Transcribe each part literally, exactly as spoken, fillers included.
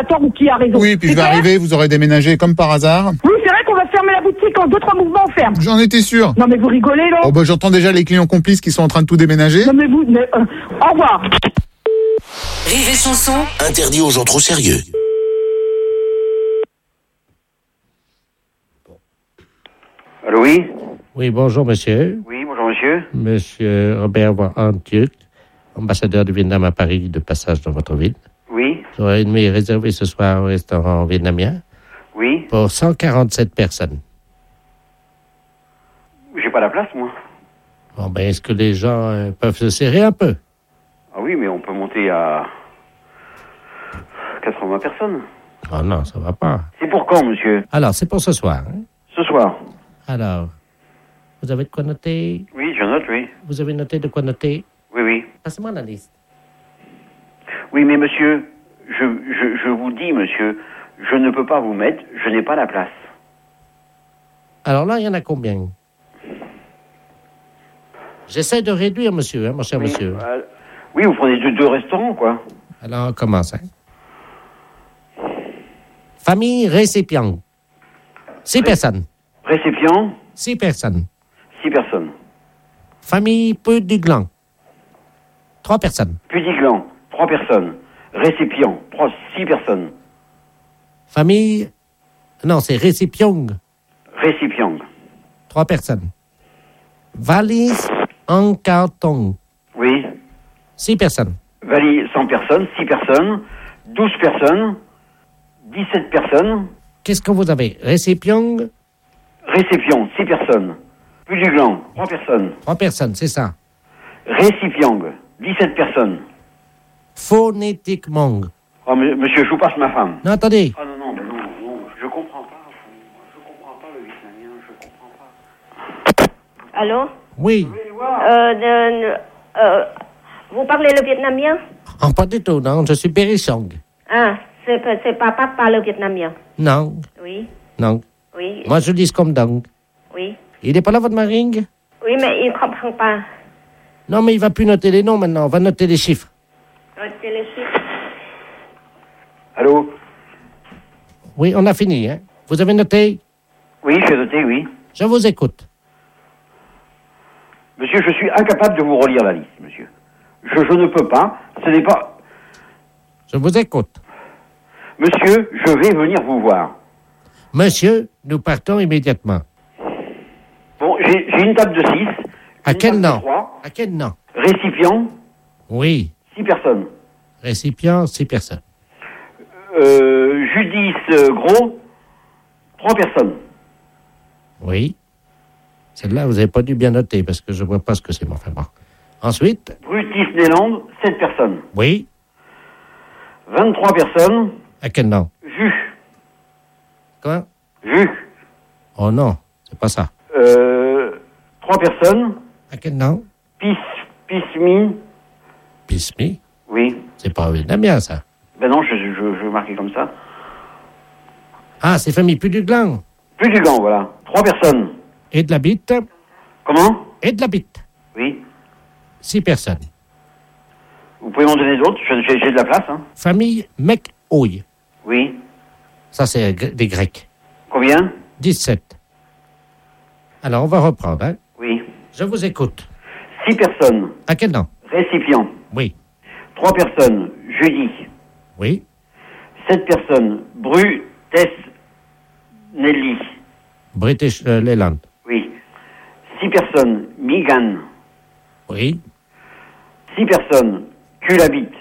tort ou qui a raison. Oui, puis c'est je vais clair arriver, vous aurez déménagé comme par hasard. Oui, c'est vrai qu'on va fermer la boutique en deux, trois mouvements, on ferme. J'en étais sûr. Non, mais vous rigolez, là. Oh bah j'entends déjà les clients complices qui sont en train de tout déménager. Non, mais vous... Mais, euh, au revoir. Rire et chanson. Interdit aux gens trop sérieux. Allô, oui? Oui, bonjour, monsieur. Oui, bonjour, monsieur. Monsieur Robert Van-Antjuk, ambassadeur du Vietnam à Paris, de passage dans votre ville. Oui, J'aurais une nuit réservée ce soir au restaurant vietnamien oui. pour cent quarante-sept personnes. J'ai pas la place, moi. Bon, ben, est-ce que les gens euh, peuvent se serrer un peu? Ah oui, mais on peut monter à quatre-vingts personnes. Oh non, ça va pas. C'est pour quand, monsieur? Alors, c'est pour ce soir. Hein? Ce soir. Alors, vous avez de quoi noter? Oui, je note, oui. Vous avez noté de quoi noter? Oui, oui. Passez-moi la liste. Oui, mais monsieur, je, je, je vous dis, monsieur, je ne peux pas vous mettre, je n'ai pas la place. Alors là, il y en a combien? J'essaie de réduire, monsieur, hein, mon cher Oui, monsieur. euh, oui, vous prenez deux, deux restaurants, quoi. Alors, on commence. Hein. Famille récipient. Six personnes. Récipient, Six personnes. six personnes. Famille peu du gland. Trois personnes. Pudiglan, trois personnes. Récipient, trois, six personnes. Famille... Non, c'est récipient. Récipient, Trois personnes. Valise en carton. oui. Six personnes. Valise, cent personnes, six personnes, douze personnes, dix-sept personnes. Qu'est-ce que vous avez? Récipient, Récipient, six personnes. Pudiglan, trois personnes. trois personnes, c'est ça. Récipient, dix-sept personnes. Phonétiquement. Oh, m- monsieur, je vous passe ma femme. Non, attendez. Ah non, non, mais non, non, je comprends pas. Je comprends pas le vietnamien, je comprends pas. Allô? Oui. Euh, de- euh, vous parlez le vietnamien? Oh, pas du tout, non. Je suis Périssong. Ah, c'est, c'est papa qui parle le vietnamien. Non, Oui, non. oui, Moi, je dis comme donc. oui. Il n'est pas là, votre maring? Oui, mais il ne comprend pas. Non, mais il va plus noter les noms maintenant. On va noter les chiffres. C'est le chiffre. Allô? Oui, on a fini, hein. Vous avez noté? Oui, j'ai noté, oui. Je vous écoute. Monsieur, je suis incapable de vous relire la liste, monsieur. Je, je ne peux pas. Ce n'est pas... Je vous écoute. Monsieur, je vais venir vous voir. Monsieur, nous partons immédiatement. Bon, j'ai, j'ai une table de six. À une quel table de nom? trois, À quel nom? récipient, Oui. six personnes. Récipient, six personnes. Euh, Judice euh, Gros, trois personnes. Oui. Celle-là, vous n'avez pas dû bien noter parce que je ne vois pas ce que c'est. Mais enfin bon. Ensuite, Brutus Néland, sept personnes. oui. vingt-trois personnes. À quel nom? Jus, Quoi? Jus. Oh non, c'est pas ça. Euh, trois personnes. À quel nom? Pis, Pismi, Pismi. oui. C'est pas vietnamien, ça. Ben non, je, je, je vais marquer comme ça. Ah, c'est famille plus du gland. Plus du gant, voilà. Trois personnes. Et de la bite. Comment? Et de la bite. Oui. Six personnes. Vous pouvez m'en donner d'autres? J'ai, j'ai- j'ai de la place, hein. Famille Mec-Ouille. Oui. Ça, c'est gr- des Grecs. Combien? dix-sept. Alors, on va reprendre, hein. Oui. Je vous écoute. Six personnes. À quel nom? Récipient. Oui. Trois personnes. Jeudi. Oui. Sept personnes. Bru, Tess, Nelly. British euh, Leyland. Oui. Six personnes. Migan. Oui. Six personnes. Culabite.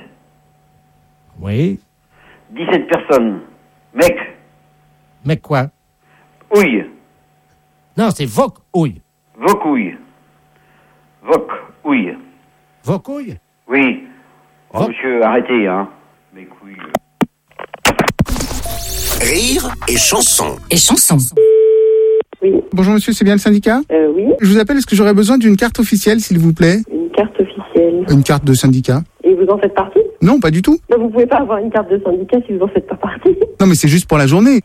Oui. Dix-sept personnes. Mec. Mais quoi? Houille. Non, c'est Voc-Ouille. Vocouille. Voc. Houille. Voc-Ouille? Oui. Oh, Voc- monsieur, arrêtez, hein. Mes couilles. Rire et chanson. Et chanson. Bonjour monsieur, c'est bien le syndicat? Euh, oui, Je vous appelle, est-ce que j'aurais besoin d'une carte officielle, s'il vous plaît? une carte officielle. Une carte de syndicat? Et vous en faites partie? Non, pas du tout. Ben, vous pouvez pas avoir une carte de syndicat si vous en faites pas partie. Non, mais c'est juste pour la journée. Et pourquoi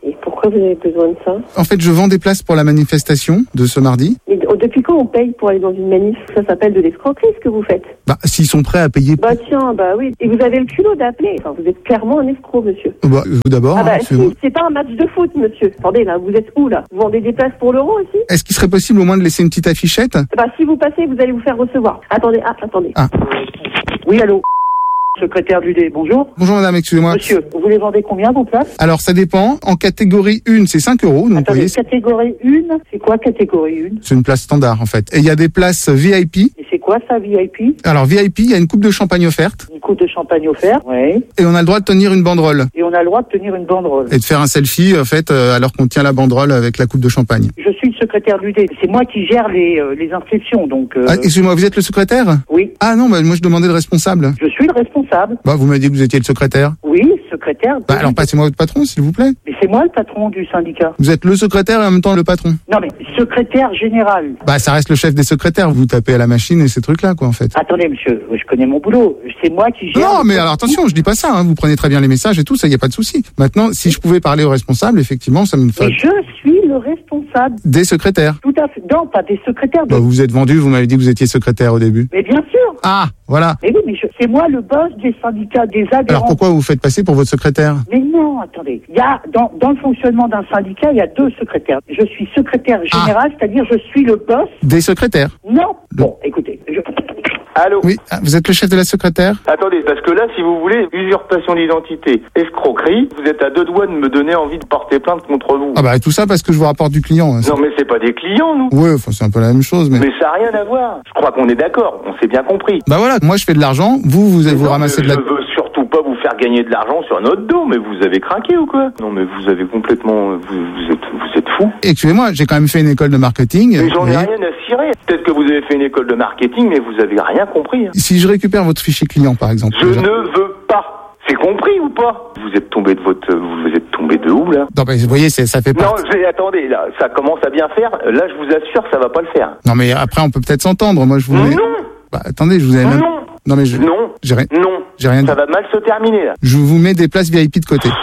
Pourquoi vous avez besoin de ça? En fait, je vends des places pour la manifestation de ce mardi. Mais depuis quand on paye pour aller dans une manif? Ça s'appelle de l'escroquerie, ce que vous faites. Bah, s'ils sont prêts à payer... Bah tiens, bah oui. Et vous avez le culot d'appeler. Enfin, vous êtes clairement un escroc, monsieur. Bah, vous d'abord... Ah bah hein, si, c'est pas un match de foot, monsieur. Attendez, là, vous êtes où, là? Vous vendez des places pour l'euro aussi? Est-ce qu'il serait possible au moins de laisser une petite affichette? Bah si vous passez, vous allez vous faire recevoir. Attendez, ah, attendez. Ah. Oui, allô? Secrétaire du D, bonjour. Bonjour madame, excusez-moi. Monsieur, vous les vendez combien vos places? Alors ça dépend. En catégorie un, c'est cinq euros. Donc, Attendez, vous voyez, catégorie un, c'est quoi catégorie un? c'est une place standard en fait. Et il y a des places V I P. Et c'est quoi ça, V I P? Alors V I P, il y a une coupe de champagne offerte. Une coupe de champagne offerte, oui. Et on a le droit de tenir une banderole. Et on a le droit de tenir une banderole. Et de faire un selfie en fait euh, alors qu'on tient la banderole avec la coupe de champagne. Je suis le secrétaire du D. C'est moi qui gère les, euh, les inscriptions, donc... Euh... Ah, excusez-moi, vous êtes le secrétaire? Oui. Ah non, bah, moi je demandais le responsable. Je suis le responsable. Bah vous m'avez dit que vous étiez le secrétaire. Oui, secrétaire. Bah alors passez-moi votre patron s'il vous plaît. Mais c'est moi le patron du syndicat. Vous êtes le secrétaire et en même temps le patron. Non mais secrétaire général. Bah ça reste le chef des secrétaires, vous tapez à la machine et ces trucs-là quoi en fait. Attendez monsieur, je connais mon boulot. C'est moi qui gère... Non mais alors attention, je dis pas ça, hein. Vous prenez très bien les messages et tout, ça y a pas de souci. Maintenant, si je pouvais parler au responsable, effectivement, ça me fait... Mais je suis le responsable. Des secrétaires. Tout à fait. Non, pas des secrétaires. De... Bah vous vous êtes vendu, vous m'avez dit que vous étiez secrétaire au début. Mais bien sûr. Ah, voilà. Mais oui, mais je... c'est moi le boss des syndicats, des adhérents. Alors pourquoi vous vous faites passer pour votre secrétaire? Mais non, attendez. Il y a, dans, dans le fonctionnement d'un syndicat, il y a deux secrétaires. Je suis secrétaire général, ah. c'est-à-dire je suis le boss... Des secrétaires? Non. Le... Bon, écoutez, je... Allô? Oui, ah, vous êtes le chef de la secrétaire? Attendez, parce que là, si vous voulez, usurpation d'identité, escroquerie, vous êtes à deux doigts de me donner envie de porter plainte contre vous. Ah bah tout ça parce que je vous rapporte du client. Hein, non mais c'est pas des clients, nous. Ouais, enfin c'est un peu la même chose, mais... Mais ça n'a rien à voir. Je crois qu'on est d'accord, on s'est bien compris. Bah voilà, moi je fais de l'argent, vous, vous, vous ramassez de la... Je veux surtout pas vous faire gagner de l'argent sur notre dos, mais vous avez craqué ou quoi? Non mais vous avez complètement... Vous, vous êtes, vous êtes fou. Excusez-moi, j'ai quand même fait une école de marketing. Mais j'en ai et... rien à cirer. Peut-être que vous avez fait une école de marketing, mais vous avez rien compris. Hein. Si je récupère votre fichier client, par exemple. Je déjà. ne veux pas. C'est compris ou pas? Vous êtes tombé de votre, vous êtes tombé de où là? Non, mais vous voyez, c'est, ça fait pas. Non, j'ai, attendez, là, ça commence à bien faire. Là, je vous assure, ça va pas le faire. Non, mais après, on peut peut-être s'entendre. Moi, je vous. Non. Mets... Bah, attendez, je vous avais. Non. Même... Non, mais je. Non. J'ai rien. Non. J'ai rien. Ça va mal se terminer là. Je vous mets des places V I P de côté.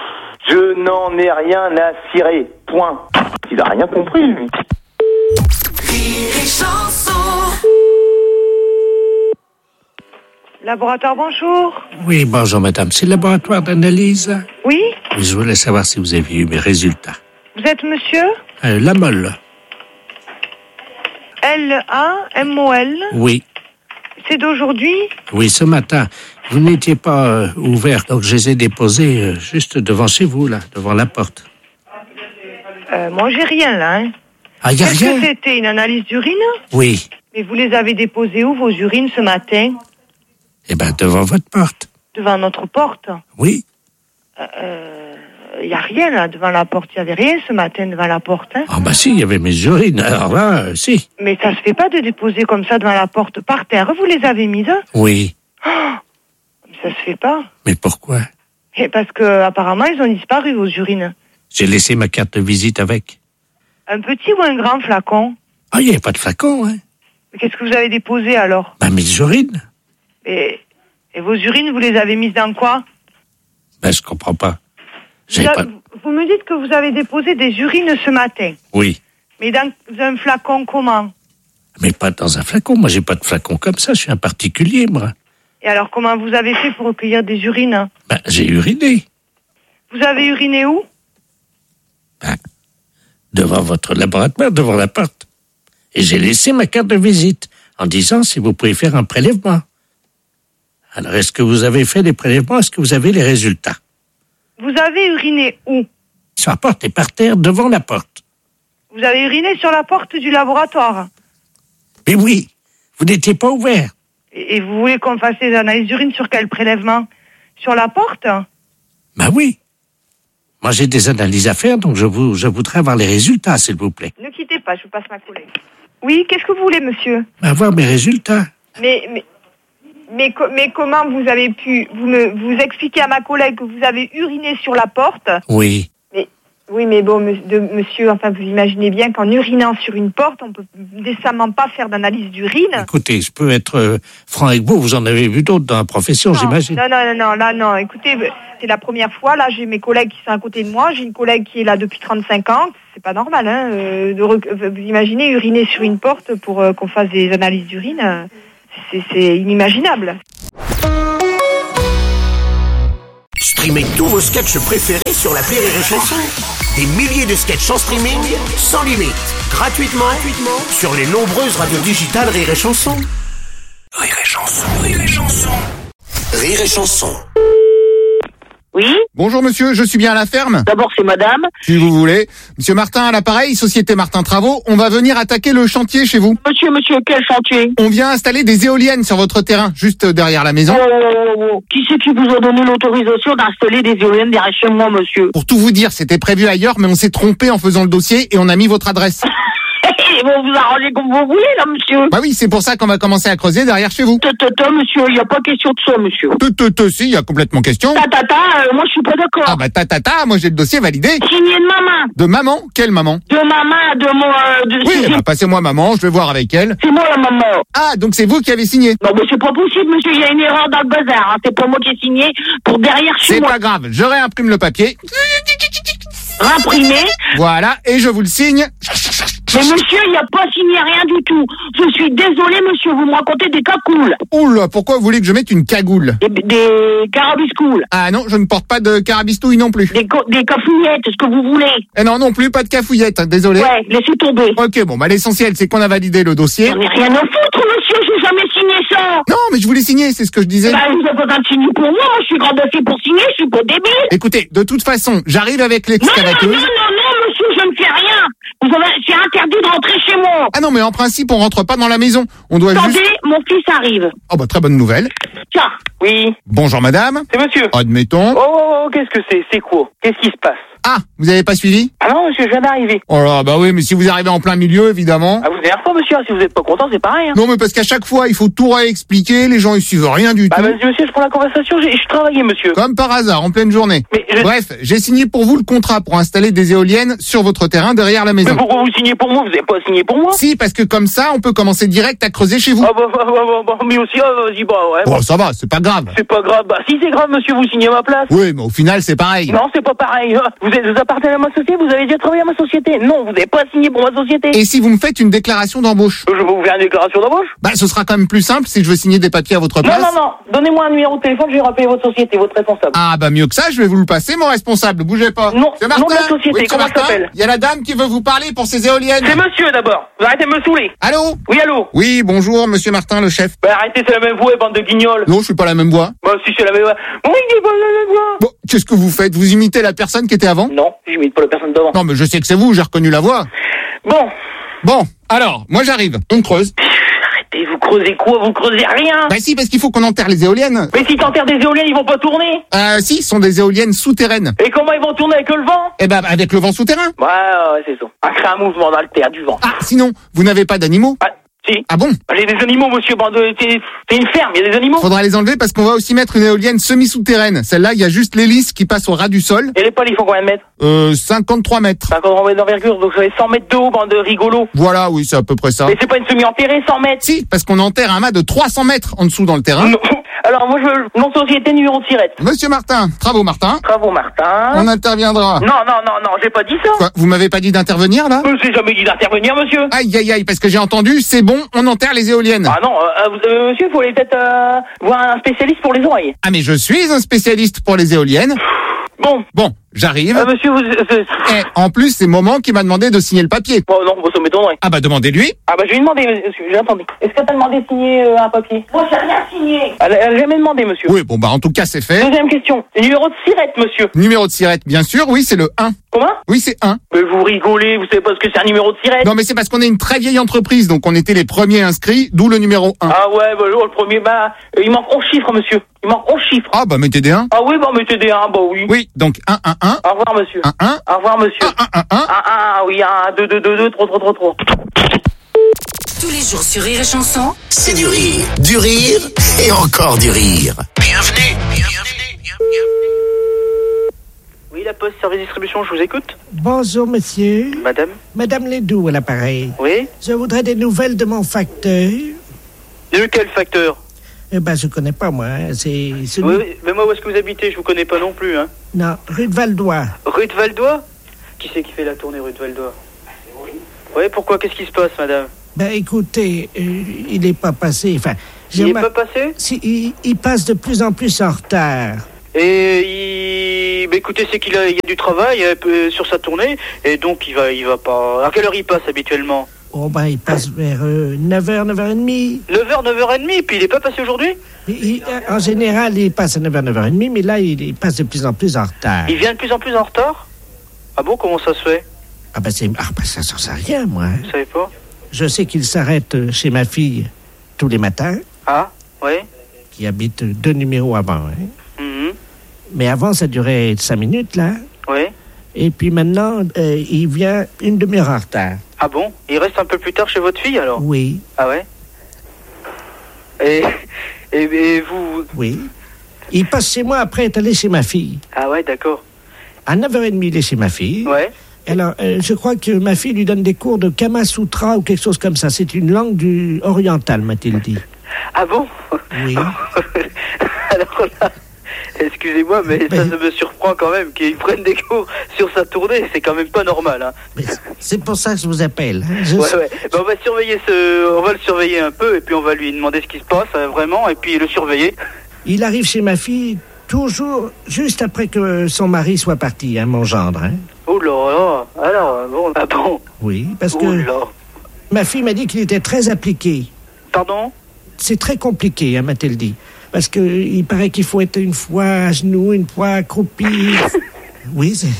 Je n'en ai rien à cirer. Point. Il a rien compris lui. Laboratoire, bonjour. Oui, bonjour madame. C'est le laboratoire d'analyse? Oui. Je voulais savoir si vous avez eu mes résultats. Vous êtes monsieur? Euh, la molle. L A M O L. Oui. C'est d'aujourd'hui? Oui, ce matin. Vous n'étiez pas euh, ouvert, donc je les ai déposés euh, juste devant chez vous, là, devant la porte. Euh, moi, j'ai rien là. Hein. Ah, y a Qu'est-ce rien? que c'était, une analyse d'urine? Oui. Mais vous les avez déposées où, vos urines, ce matin? Eh ben, devant votre porte. Devant notre porte? Oui. Euh, il n'y a rien là, devant la porte. Il n'y avait rien ce matin devant la porte. Hein. Ah bah si, il y avait mes urines. Alors là, euh, si. Mais ça se fait pas de déposer comme ça devant la porte par terre. Vous les avez mises? Oui. Oh, ça se fait pas. Mais pourquoi? Et parce que apparemment ils ont disparu, vos urines. J'ai laissé ma carte de visite avec. Un petit ou un grand flacon? Ah, il n'y avait pas de flacon, hein. Mais qu'est-ce que vous avez déposé alors? Bah, mes urines. Et, et vos urines, vous les avez mises dans quoi? Ben, je comprends pas. Vous, pas... a, vous me dites que vous avez déposé des urines ce matin. Oui. Mais dans un flacon comment? Mais pas dans un flacon. Moi, j'ai pas de flacon comme ça. Je suis un particulier, moi. Et alors, comment vous avez fait pour recueillir des urines? Ben, j'ai uriné. Vous avez uriné où? Ben, devant votre laboratoire, devant la porte. Et j'ai laissé ma carte de visite en disant si vous pouvez faire un prélèvement. Alors, est-ce que vous avez fait des prélèvements? Est-ce que vous avez les résultats? Vous avez uriné où? Sur la porte et par terre, devant la porte. Vous avez uriné sur la porte du laboratoire? Mais oui, vous n'étiez pas ouvert. Et, et vous voulez qu'on fasse des analyses d'urine sur quel prélèvement? Sur la porte? Ben oui. Moi, j'ai des analyses à faire, donc je, vous, je voudrais avoir les résultats, s'il vous plaît. Ne quittez pas, je vous passe ma collègue. Oui, qu'est-ce que vous voulez, monsieur? Avoir mes résultats. Mais, mais, mais, mais comment vous avez pu... Vous me vous expliquez à ma collègue que vous avez uriné sur la porte? Oui. Mais, oui, mais bon, de, monsieur, enfin, vous imaginez bien qu'en urinant sur une porte, on peut décemment pas faire d'analyse d'urine. Écoutez, je peux être euh, franc avec vous, vous en avez vu d'autres dans la profession, non, j'imagine. Non, non, non, non, là, non, écoutez, c'est la première fois. Là, j'ai mes collègues qui sont à côté de moi. J'ai une collègue qui est là depuis trente-cinq ans. C'est pas normal, hein. Euh, de rec- vous imaginez uriner sur une porte pour euh, qu'on fasse des analyses d'urine. euh, C'est, c'est inimaginable. Streamez tous vos sketchs préférés sur l'appli Rire et Chanson. Des milliers de sketchs en streaming, sans limite, gratuitement, gratuitement sur les nombreuses radios digitales Rire et Chanson. Rire et Chanson, Rire et Chanson. Rire et Chanson. Oui. Bonjour monsieur, je suis bien à la ferme. D'abord, c'est madame. Si vous voulez. Monsieur Martin à l'appareil, Société Martin Travaux, on va venir attaquer le chantier chez vous. Monsieur, monsieur, quel chantier? On vient installer des éoliennes sur votre terrain, juste derrière la maison. Oh, oh, oh, oh. Qui c'est qui vous a donné l'autorisation d'installer des éoliennes derrière chez moi, monsieur? Pour tout vous dire, c'était prévu ailleurs, mais on s'est trompé en faisant le dossier et on a mis votre adresse. Vous vous arrangez comme vous voulez, là, monsieur. Bah oui, c'est pour ça qu'on va commencer à creuser derrière chez vous. Tata, monsieur, il n'y a pas question de ça, monsieur. Tata, si, il y a complètement question. Tata, euh, moi, je suis pas d'accord. Ah bah tata, moi j'ai le dossier validé. Signé de maman. De maman? Quelle maman? De maman, de moi... Euh, de... Oui, bah passez-moi maman, je vais voir avec elle. C'est moi, la maman. Ah, donc c'est vous qui avez signé? Non, mais c'est pas possible, monsieur, il y a une erreur dans le bazar. Hein. C'est pas moi qui ai signé pour derrière chez C'est moi. pas grave, je réimprime le papier. Imprimé. Voilà, et je vous le signe. Mais monsieur, il n'y a pas signé rien du tout. Je suis désolé, monsieur, vous me racontez des cacoules. Oula, pourquoi vous voulez que je mette une cagoule? Des, des carabiscoules. Ah non, je ne porte pas de carabistouille non plus. Des, co- des cafouillettes, ce que vous voulez. Eh non, non plus, pas de cafouillette, hein, désolé. Ouais, laissez tomber. Ok, bon, bah l'essentiel, c'est qu'on a validé le dossier. J'en ai rien à foutre, monsieur, j'ai jamais signé ça. Non, mais je voulais signer, c'est ce que je disais. Bah, vous avez pas besoin de signer pour moi, moi, je suis grand assez pour signer, je suis pas débile. Écoutez, de toute façon, j'arrive avec Non, non, non, l'excavateuse. non, non, monsieur, je ne fais rien. Vous avez, c'est interdit de rentrer chez moi. Ah non, mais en principe, on rentre pas dans la maison. On doit Attendez, juste... mon fils arrive. Oh bah très bonne nouvelle. Tiens. Oui, Bonjour madame. c'est monsieur. Admettons. Oh, oh, oh, qu'est-ce que c'est? C'est quoi? Qu'est-ce qui se passe? Ah, vous avez pas suivi? Ah non, monsieur, je viens d'arriver. Oh là, bah oui, mais si vous arrivez en plein milieu, évidemment. Ah, vous énervez pas, monsieur, si vous êtes pas content, c'est pareil, hein. Non, mais parce qu'à chaque fois, il faut tout réexpliquer, les gens ils suivent rien du Bah, tout. vas-y, monsieur, je prends la conversation, j'ai, je travaillais, monsieur. Comme par hasard, en pleine journée. Mais je- Bref, j'ai signé pour vous le contrat pour installer des éoliennes sur votre terrain derrière la Mais maison. pourquoi vous signez pour moi? Vous avez pas signé pour moi? Si, parce que comme ça, on peut commencer direct à creuser chez vous. Ah, bah, bah, bah, bah, bah, mais aussi, ah, vas-y, bah, ouais. Bon, ça va, c'est pas grave. C'est pas grave. Bah, si c'est grave, monsieur, vous signez à ma place. Oui, mais au final, c'est pareil. Non, c'est pas pareil. Vous, êtes, vous appartenez à ma société, vous avez déjà travaillé à ma société. Non, vous n'avez pas signé pour ma société. Et si vous me faites une déclaration d'embauche? Je vais vous faire une déclaration d'embauche. Bah, ce sera quand même plus simple si je veux signer des papiers à votre Non, place. non, non. Donnez-moi un numéro de téléphone, je vais rappeler votre société, votre responsable. Ah, bah mieux que ça, je vais vous le passer, mon responsable. Bougez pas. Non, C'est nom Martin. de la société, Oui, c'est comment Martin. ça s'appelle? Il y a la dame qui veut vous parler pour ses éoliennes. C'est monsieur d'abord. Vous arrêtez de me saouler. Allô? Oui, allô? Oui, bonjour, monsieur Martin, le chef. Bah, arrêtez, c'est la même voix, bande de guignols. Non, je suis pas la même voix. Bah, si c'est la même voix. Oui, c'est pas la même voix. Bon, qu'est-ce que vous faites? Vous imitez la personne qui était avant? Non, j'imite pas la personne devant. Non, mais je sais que c'est vous, j'ai reconnu la voix. Bon. Bon, alors, moi j'arrive. On creuse. Arrêtez, vous creusez quoi? Vous creusez rien. Bah si, parce qu'il faut qu'on enterre les éoliennes. Mais si t'enterres des éoliennes, ils vont pas tourner. Euh, si, ce sont des éoliennes souterraines. Et comment ils vont tourner avec le vent? Eh ben, avec le vent souterrain. Ouais, ouais, c'est ça. On crée un mouvement dans le terre du vent. Ah, sinon, vous n'avez pas d'animaux? Ah, si. Ah bon? J'ai des animaux, monsieur, bande de... C'est c'est une ferme, il y a des animaux. Faudra les enlever parce qu'on va aussi mettre une éolienne semi-souterraine. Celle-là, il y a juste l'hélice qui passe au ras du sol. Et les pales, ils font combien de mètres? Euh, cinquante-trois mètres. cinquante mètres d'envergure, donc ça fait cent mètres de haut, bande de rigolos. Voilà, oui, c'est à peu près ça. Mais c'est pas une semi-enterrée, cent mètres. Si, parce qu'on enterre un mât de trois cents mètres en dessous dans le terrain. Non. Alors, moi, je veux nom de société, numéro de sirette. Monsieur Martin, travaux Martin. Travaux Martin. On interviendra. Non, non, non, non, j'ai pas dit ça. Quoi, vous m'avez pas dit d'intervenir, là? Je n'ai jamais dit d'intervenir, monsieur. Aïe, aïe, aïe, parce que j'ai entendu, c'est bon, on enterre les éoliennes. Ah non, euh, vous- euh, monsieur, il faut aller peut-être euh, voir un spécialiste pour les oreilles. Ah, mais je suis un spécialiste pour les éoliennes. Bon, Bon, j'arrive. euh, monsieur, vous... euh, Et en plus, c'est Moment qui m'a demandé de signer le papier. Bon, non, ça m'étonnerait. Ah bah demandez-lui. Ah bah je vais lui demander, monsieur, j'ai entendu. Est-ce qu'elle t'a demandé de signer euh, un papier? Moi j'ai rien signé. Elle, elle a jamais demandé, monsieur. Oui, bon bah en tout cas c'est fait. Deuxième question, numéro de sirette, monsieur. Numéro de sirette, bien sûr, oui, c'est le un. Comment? Oui, c'est un. Mais vous rigolez, vous savez pas ce que c'est un numéro de sirette? Non mais c'est parce qu'on est une très vieille entreprise, donc on était les premiers inscrits, d'où le numéro un. Ah ouais, bah le premier, bah, euh, il manque onze chiffres, monsieur. Il manque onze chiffres. Ah bah mettez des un. Ah oui, bah mettez des un, bah oui. Oui, donc un, un, un. Au revoir, monsieur. Un, un. Au revoir, monsieur. Un, un, un, un. Un, un, oui, un, deux, deux, deux, deux, trois, trois, trois, trois. Tous les jours sur Rire et Chanson, C'est du rire, du rire et encore du rire. Bienvenue, bienvenue, bienvenue. Oui, la poste, service distribution, je vous écoute. Bonjour, monsieur. Madame? Madame Ledoux à l'appareil. Oui? Je voudrais des nouvelles de mon facteur. De quel facteur? Eh ben, je connais pas, moi. Hein. C'est celui... Oui, mais moi, où est-ce que vous habitez? Je vous connais pas non plus, hein. Non, rue de Valdois. Rue de Valdois? Qui c'est qui fait la tournée rue de Valdois? Oui, pourquoi? Qu'est-ce qui se passe, madame? Ben, écoutez, euh, il n'est pas passé, enfin... Il n'est pas passé? Si, il, il passe de plus en plus en retard. Et il... bah, écoutez, c'est qu'il a, il y a du travail euh, sur sa tournée, et donc il va, il va pas... À quelle heure il passe habituellement? Oh ben, il passe vers euh, neuf heures, neuf heures trente. neuf heures, neuf heures trente, puis il n'est pas passé aujourd'hui? il, il, En général, il passe à neuf heures, neuf heures trente, mais là, il, il passe de plus en plus en retard. Il vient de plus en plus en retard? Ah bon, comment ça se fait? Ah ben, c'est... Ah ben, ça, ça sert à rien, moi. Vous savez pas? Je sais qu'il s'arrête chez ma fille tous les matins. Ah, oui. Qui habite deux numéros avant, hein. Mm-hmm. Mais avant, ça durait cinq minutes, là. Oui. Et puis maintenant, euh, il vient une demi-heure en retard. Ah bon? Il reste un peu plus tard chez votre fille, alors? Oui. Ah ouais? Et, et, et vous... Oui. Il passe chez moi après être allé chez ma fille. Ah ouais, d'accord. À neuf heures trente, il est chez ma fille. Ouais. Alors, euh, je crois que ma fille lui donne des cours de Kama Sutra ou quelque chose comme ça. C'est une langue du orientale, m'a-t-il dit. Ah bon? Oui. Alors là... Excusez-moi, mais ben, ça, ça me surprend quand même qu'il prenne des cours sur sa tournée. C'est quand même pas normal, hein. Mais c'est pour ça que je vous appelle. Hein. Je... Ouais, ouais. Ben, on va surveiller ce, on va le surveiller un peu et puis on va lui demander ce qui se passe euh, vraiment et puis le surveiller. Il arrive chez ma fille toujours juste après que son mari soit parti, hein, mon gendre. Hein. Oh là là. Alors bon, ah bon. Oui, parce que là. Ma fille m'a dit qu'il était très appliqué. Pardon? C'est très compliqué, hein, m'a-t-elle dit. Parce que il paraît qu'il faut être une fois à genoux, une fois accroupi. Oui, c'est...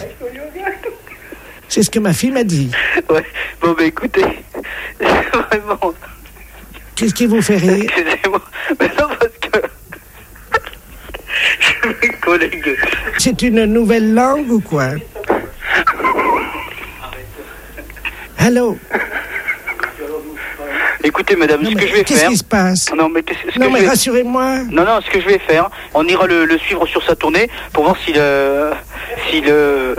C'est ce que ma fille m'a dit. Ouais, bon, ben écoutez, vraiment... Qu'est-ce qui vous fait rire? Excusez-moi, mais non, parce que... Mes collègues... C'est une nouvelle langue ou quoi? Allô? Écoutez, madame, non, ce que je vais qu'est-ce faire... Qu'est-ce qui se passe? Non, mais, ce non, que mais vais... rassurez-moi. Non, non, ce que je vais faire, on ira le, le suivre sur sa tournée pour voir si le... Si le...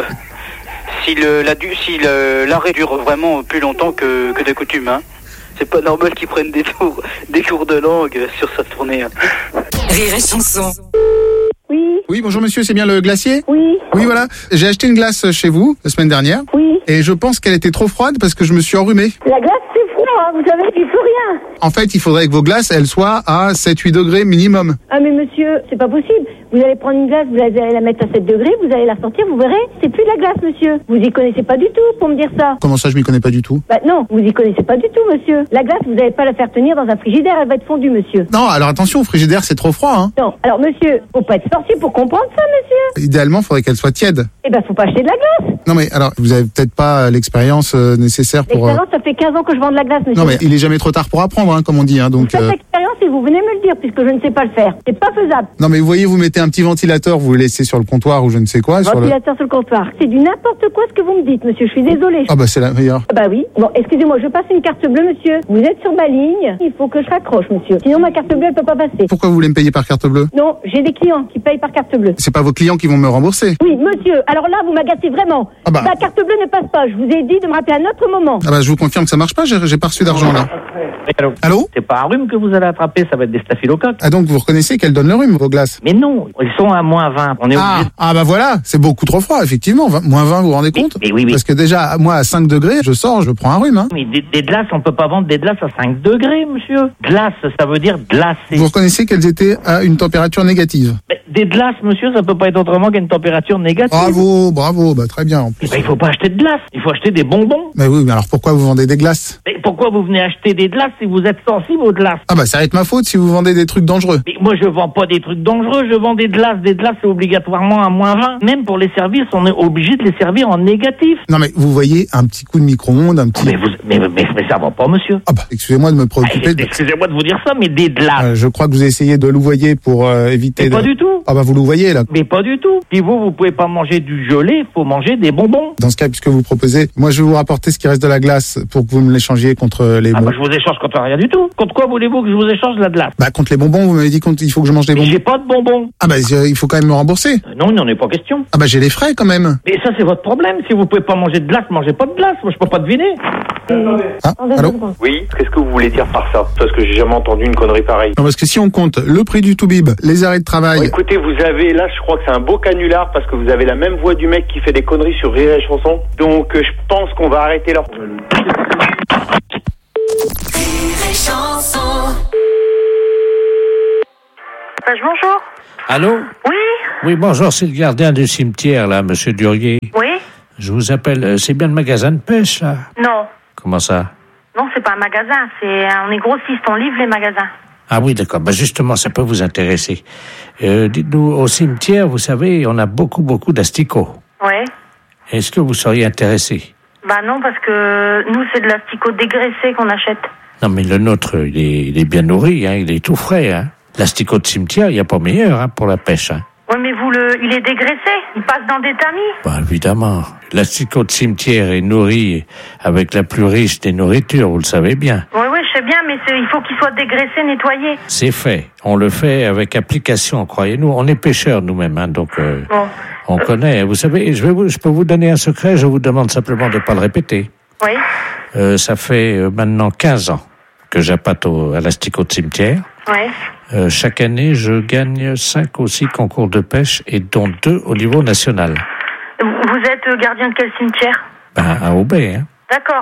Si le, la, si le, l'arrêt dure vraiment plus longtemps que, que de coutume, hein. C'est pas normal qu'ils prennent des tours, des cours de langue sur sa tournée. Hein. Rire et chanson. Oui. Oui, bonjour monsieur, c'est bien le glacier? Oui. Oui, voilà. J'ai acheté une glace chez vous la semaine dernière. Oui. Et je pense qu'elle était trop froide parce que je me suis enrhumé. La glace, c'est froid, hein, vous savez, il faut rien. En fait, il faudrait que vos glaces, elles soient à sept huit degrés minimum. Ah mais monsieur, c'est pas possible. Vous allez prendre une glace, vous allez la mettre à sept degrés, vous allez la sortir, vous verrez, c'est plus de la glace, monsieur. Vous y connaissez pas du tout pour me dire ça. Comment ça, je m'y connais pas du tout? Bah non, vous y connaissez pas du tout, monsieur. La glace, vous n'allez pas la faire tenir dans un frigidaire, elle va être fondue, monsieur. Non, alors attention, au frigidaire, c'est trop froid, hein. Non, alors monsieur, faut pas être sorcier pour comprendre ça, monsieur. Idéalement, faudrait qu'elle soit tiède. Eh ben, faut pas acheter de la glace. Non mais alors, vous avez peut-être pas l'expérience euh, nécessaire pour... L'expérience, ça fait quinze ans que je vends de la glace, monsieur. Non mais il est jamais trop tard pour apprendre, hein, comme on dit, hein, donc... Vous faites euh... l'expérience et vous venez me le dire, puisque je ne sais pas le faire. C'est pas faisable. Non mais vous voyez, vous mettez un petit ventilateur, vous le laissez sur le comptoir ou je ne sais quoi... Ventilateur sur sur le, le comptoir. C'est du n'importe quoi ce que vous me dites, monsieur. Je suis désolée. Ah bah c'est la meilleure. Ah bah oui. Bon, excusez-moi, je passe une carte bleue, monsieur. Vous êtes sur ma ligne. Il faut que je raccroche, monsieur. Sinon, ma carte bleue, elle peut pas passer. Pourquoi vous voulez me payer par carte bleue? Non, j'ai des clients qui payent par carte bleue. C'est pas vos clients qui vont me rembourser? Oui, monsieur. Alors là, vous m'agacez vraiment. Ah bah. Ma carte bleue ne passe pas. Je vous ai dit de me rappeler à un autre moment. Ah bah je vous confirme que ça marche pas, j'ai, j'ai pas reçu d'argent là. Allô? Allô? C'est pas un rhume que vous allez attraper, ça va être des staphylocoques. Ah donc vous reconnaissez qu'elles donnent le rhume, vos glaces? Mais non, ils sont à moins vingt. On est Ah, obligé. ah bah voilà, c'est beaucoup trop froid, effectivement. vingt, moins vingt, vous vous rendez compte? Mais oui, oui. Parce que déjà, moi à cinq degrés, je sors, je prends un rhume. Hein. Mais des, des glaces, on peut pas vendre des glaces à cinq degrés, monsieur. Glace, ça veut dire glacé. Vous reconnaissez qu'elles étaient à une température négative? Mais des glaces, monsieur, ça peut pas être autrement qu'une température négative. Bravo, bravo, bah très bien. En plus. Ben, il faut pas acheter de glace, il faut acheter des bonbons. Mais oui, mais alors pourquoi vous vendez des glaces? Mais pourquoi vous venez acheter des glaces si vous êtes sensible aux glaces? Ah bah ça va être ma faute si vous vendez des trucs dangereux. Mais moi je vends pas des trucs dangereux, je vends des glaces. Des glaces c'est obligatoirement à moins vingt. Même pour les servir, on est obligé de les servir en négatif. Non mais vous voyez un petit coup de micro-ondes, un petit... Mais, vous, mais, mais, mais ça va pas, monsieur. Ah bah excusez-moi de me préoccuper. Ah, de... Excusez-moi de vous dire ça, mais des glaces. Euh, je crois que vous essayez de louvoyer pour euh, éviter... Mais de... pas du tout. Ah bah vous louvoyez là. Mais pas du tout. Si vous, vous pouvez pas manger du gelé, faut manger des bonbons. Dans ce cas, puisque vous proposez, moi je vais vous rapporter ce qui reste de la glace pour que vous me l'échangiez contre les Ah bons. bah je vous échange contre rien du tout. Contre quoi voulez-vous que je vous échange mange la glace. Bah, contre les bonbons, vous m'avez dit qu'il faut que je mange des bonbons. J'ai pas de bonbons. Ah bah, euh, il faut quand même me rembourser. Euh, non, il n'en est pas question. Ah bah, j'ai les frais quand même. Mais ça, c'est votre problème. Si vous pouvez pas manger de glace, mangez pas de glace. Moi, je peux pas deviner. Ah, allô? Oui, qu'est-ce que vous voulez dire par ça? Parce que j'ai jamais entendu une connerie pareille. Non, parce que si on compte le prix du Toubib, les arrêts de travail... Bon, écoutez, vous avez, là, je crois que c'est un beau canular parce que vous avez la même voix du mec qui fait des conneries sur Rire et Chanson. Donc, euh, je pense qu'on va arrêter là. Rire et Chanson. Page, bonjour. Allô? Oui. Oui, bonjour, c'est le gardien du cimetière, là, monsieur Durier. Oui. Je vous appelle, euh, c'est bien le magasin de pêche, là? Non. Comment ça? Non, c'est pas un magasin, c'est on est grossiste, on livre les magasins. Ah oui, d'accord. Bah justement, ça peut vous intéresser. Euh, dites-nous, au cimetière, vous savez, on a beaucoup, beaucoup d'asticots. Ouais. Est-ce que vous seriez intéressé? Bah non, parce que nous, c'est de l'asticot dégraissé qu'on achète. Non, mais le nôtre, il est, il est bien nourri, hein, il est tout frais, hein. L'asticot de cimetière, il n'y a pas meilleur, hein, pour la pêche, hein. Ouais, mais vous, le, il est dégraissé, il passe dans des tamis. Bah évidemment. L'asticot de cimetière est nourri avec la plus riche des nourritures, vous le savez bien. Oui, oui, je sais bien, mais c'est, il faut qu'il soit dégraissé, nettoyé. C'est fait. On le fait avec application, croyez-nous. On est pêcheurs nous-mêmes, hein, donc euh, bon. on connaît. Vous savez, je, vais vous, je peux vous donner un secret, je vous demande simplement de ne pas le répéter. Oui. Euh, ça fait euh, maintenant quinze ans que j'appâte au, à l'asticot de cimetière. Oui. Euh, chaque année, je gagne cinq ou six concours de pêche et dont deux au niveau national. Vous êtes gardien de quel cimetière? Ben, à Aubais, hein. D'accord.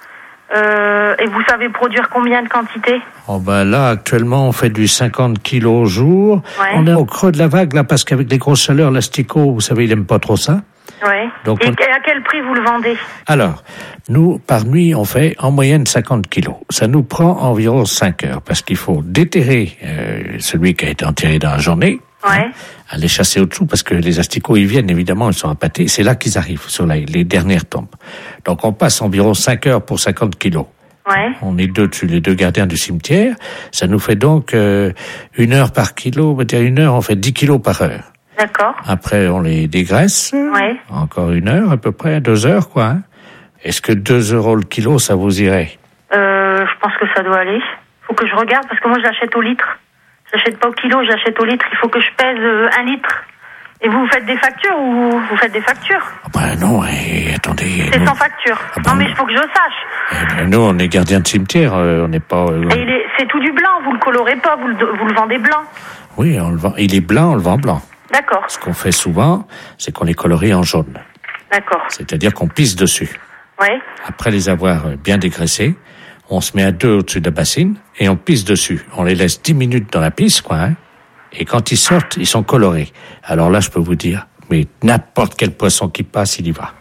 Euh, et vous savez produire combien de quantité? Oh ben là, actuellement, on fait du cinquante kilos au jour. Ouais. On est au creux de la vague, là, parce qu'avec les grosses chaleurs, l'asticot, vous savez, il aime pas trop ça. Ouais. Donc et on... à quel prix vous le vendez? Alors, nous, par nuit, on fait en moyenne cinquante kilos. Ça nous prend environ cinq heures, parce qu'il faut déterrer euh, celui qui a été enterré dans la journée. Ouais. Hein, aller chasser au-dessous, parce que les asticots, ils viennent, évidemment, ils sont appâtés. C'est là qu'ils arrivent, sur la, les dernières tombes. Donc, on passe environ cinq heures pour cinquante kilos. Ouais. On est deux dessus, les deux gardiens du cimetière. Ça nous fait donc euh, une heure par kilo. On va dire une heure, on fait dix kilos par heure. D'accord. Après, on les dégraisse. Ouais. Encore une heure, à peu près, deux heures, quoi. Hein. Est-ce que deux euros le kilo, ça vous irait? Euh, je pense que ça doit aller. Faut que je regarde, parce que moi, je l'achète au litre. Je l'achète pas au kilo, je l'achète au litre. Il faut que je pèse euh, un litre. Et vous faites des factures ou vous faites des factures? Ah ben non, et, attendez... C'est nous, sans facture. Ah ben non, mais il faut que je sache. eh, nous, on est gardiens de cimetière, euh, on n'est pas... Euh, Et il est, c'est tout du blanc, vous le colorez pas, vous le, vous le vendez blanc. Oui, on le vend, il est blanc, on le vend blanc. D'accord. Ce qu'on fait souvent, c'est qu'on les colorie en jaune. D'accord. C'est-à-dire qu'on pisse dessus. Ouais. Après les avoir bien dégraissés, on se met à deux au-dessus de la bassine et on pisse dessus. On les laisse dix minutes dans la pisse, quoi, hein. Et quand ils sortent, ils sont colorés. Alors là, je peux vous dire, mais n'importe quel poisson qui passe, il y va.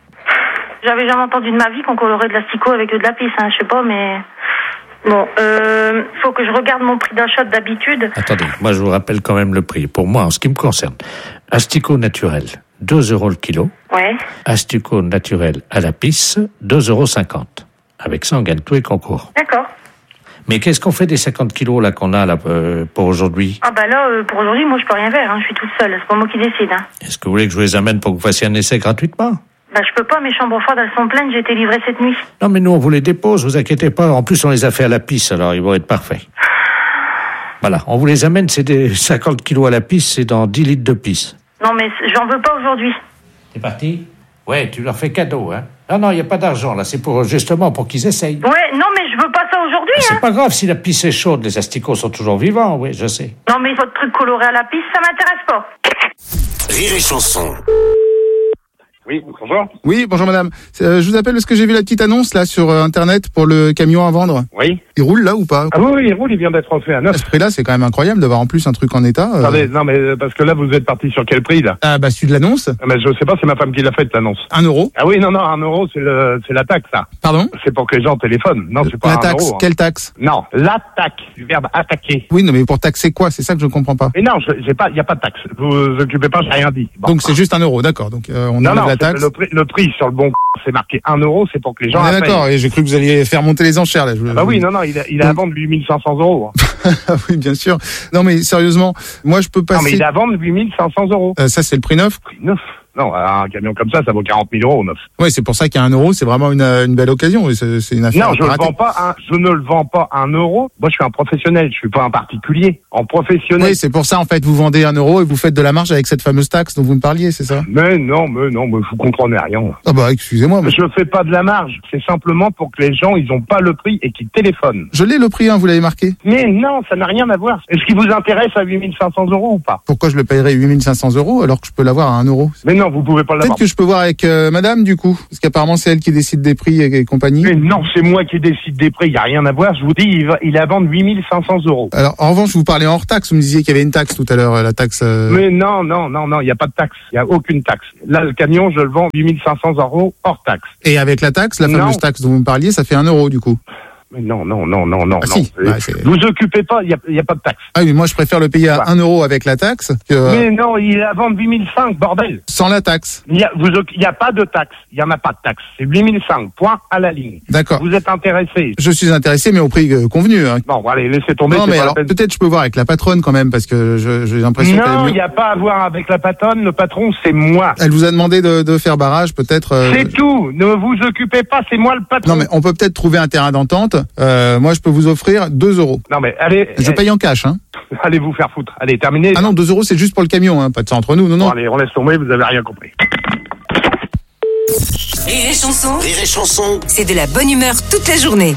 J'avais jamais entendu de ma vie qu'on colorait de l'asticot avec de la pisse, hein, je sais pas, mais... Bon, euh, faut que je regarde mon prix d'achat d'habitude. Attendez, moi je vous rappelle quand même le prix. Pour moi, en ce qui me concerne, asticot naturel, deux euros le kilo. Ouais. Asticot naturel à la pisse, deux euros cinquante. Avec ça, on gagne tous les concours. D'accord. Mais qu'est-ce qu'on fait des cinquante kilos là qu'on a là euh, pour aujourd'hui? Ah bah là, euh, pour aujourd'hui, moi je peux rien faire, hein, je suis toute seule, c'est pas moi qui décide. Hein. Est-ce que vous voulez que je vous les amène pour que vous fassiez un essai gratuitement? Bah je peux pas, mes chambres froides elles sont pleines, j'ai été livrée cette nuit. Non mais nous on vous les dépose, vous inquiétez pas. En plus on les a fait à la pisse, alors ils vont être parfaits. Voilà, on vous les amène, c'est des cinquante kilos à la pisse, c'est dans dix litres de pisse. Non mais j'en veux pas aujourd'hui. C'est parti? Ouais, tu leur fais cadeau, hein. Non, non, il n'y a pas d'argent, là, c'est pour, justement, pour qu'ils essayent. Ouais, non mais je veux pas ça aujourd'hui, hein. C'est pas grave, si la pisse est chaude, les asticots sont toujours vivants, oui, je sais. Non mais votre truc coloré à la pisse, ça m'intéresse pas. Rire et Chanson. Oui, bonjour. Oui, bonjour madame. Euh, je vous appelle parce que j'ai vu la petite annonce là sur euh, internet pour le camion à vendre. Oui. Il roule là ou pas? Ah oui, oui, il roule, il vient d'être fait à neuf. À ce prix-là, c'est quand même incroyable d'avoir en plus un truc en état. Euh... Attendez, non mais parce que là vous êtes parti sur quel prix là? Ah bah celui de l'annonce. Ah, mais je sais pas, c'est ma femme qui l'a faite l'annonce. Un euro. Ah oui, non, non, un euro c'est le c'est la taxe ça. Pardon? C'est pour que les gens téléphonent. Non, c'est pas la un taxe. euro. Hein. Quelle taxe? Non, l'attaque, du verbe attaquer. Oui, non mais pour taxer quoi? C'est ça que je comprends pas. Mais non, je, j'ai pas, y a pas de taxe. Vous vous occupez pas, j'ai rien dit. Bon. Donc c'est juste un euro, d'accord. Donc euh, on non, enlève non, la taxe. Le prix, le prix sur le bon c'est marqué un euro, c'est pour que les gens. Ah, d'accord. Et j'ai cru que vous alliez faire monter les enchères là. Je... Ah bah oui, non, non, il a, il a Donc... à vendre huit mille cinq cents euros. Oui, bien sûr. Non mais sérieusement, moi je peux passer. Non mais il a à vendre huit mille cinq cents euros. Euh, ça c'est le prix neuf. Prix neuf. Non, un camion comme ça, ça vaut quarante mille euros neuf. Oui, c'est pour ça qu'à un euro, c'est vraiment une, une belle occasion. C'est, c'est une affaire. Non, je, le vends pas un, je ne le vends pas un euro. Moi, je suis un professionnel, je suis pas un particulier. En professionnel. Oui, c'est pour ça, en fait, vous vendez un euro et vous faites de la marge avec cette fameuse taxe dont vous me parliez, c'est ça? Mais non, mais non, mais vous comprenez rien. Ah bah, excusez-moi. Mais... Je fais pas de la marge. C'est simplement pour que les gens, ils ont pas le prix et qu'ils téléphonent. Je l'ai le prix, hein, vous l'avez marqué. Mais non, ça n'a rien à voir. Est-ce qu'il vous intéresse à huit mille cinq cents euros ou pas? Pourquoi je le paierais huit mille cinq cents euros alors que je peux l'avoir à un euro? Mais non, vous pouvez pas l'avoir. Peut-être que je peux voir avec euh, madame, du coup. Parce qu'apparemment, c'est elle qui décide des prix et, et compagnie. Mais non, c'est moi qui décide des prix. Il y a rien à voir. Je vous dis, il, va, il est à vendre huit mille cinq cents euros. Alors, en revanche, vous parlez hors taxe. Vous me disiez qu'il y avait une taxe tout à l'heure, la taxe... Euh... Mais non, non, non, non, il n'y a pas de taxe. Il n'y a aucune taxe. Là, le camion, je le vends huit mille cinq cents euros hors taxe. Et avec la taxe, la fameuse non. taxe dont vous me parliez, ça fait un euro, du coup. Mais non, non, non, non, non, ah, non. Si. Bah, vous occupez pas, il n'y a, y a pas de taxe. Ah oui, mais moi je préfère le payer à un euro avec la taxe que... Mais non, il est à vendre huit mille cinq, bordel. Sans la taxe. Il n'y a, a pas de taxe. Il n'y en a pas de taxe. C'est huit mille cinq, point à la ligne. D'accord. Vous êtes intéressé? Je suis intéressé, mais au prix euh, convenu. Hein. Bon, allez, laissez tomber. Non, mais alors peut-être je peux voir avec la patronne quand même, parce que je, j'ai l'impression qu'elle... Non, il n'y a pas à voir avec la patronne. Le patron, c'est moi. Elle vous a demandé de, de faire barrage, peut-être... Euh... C'est tout. Ne vous occupez pas, c'est moi le patron. Non, mais on peut peut-être trouver un terrain d'entente. Euh, moi, je peux vous offrir deux euros. Non, mais allez... Je paye en cash, hein. Allez vous faire foutre. Allez, terminez. Ah non, deux euros, c'est juste pour le camion, hein. Pas de ça entre nous, non, non. Bon, allez, on laisse tomber, vous avez rien compris. Rire et chanson. Rire et chanson. C'est de la bonne humeur toute la journée.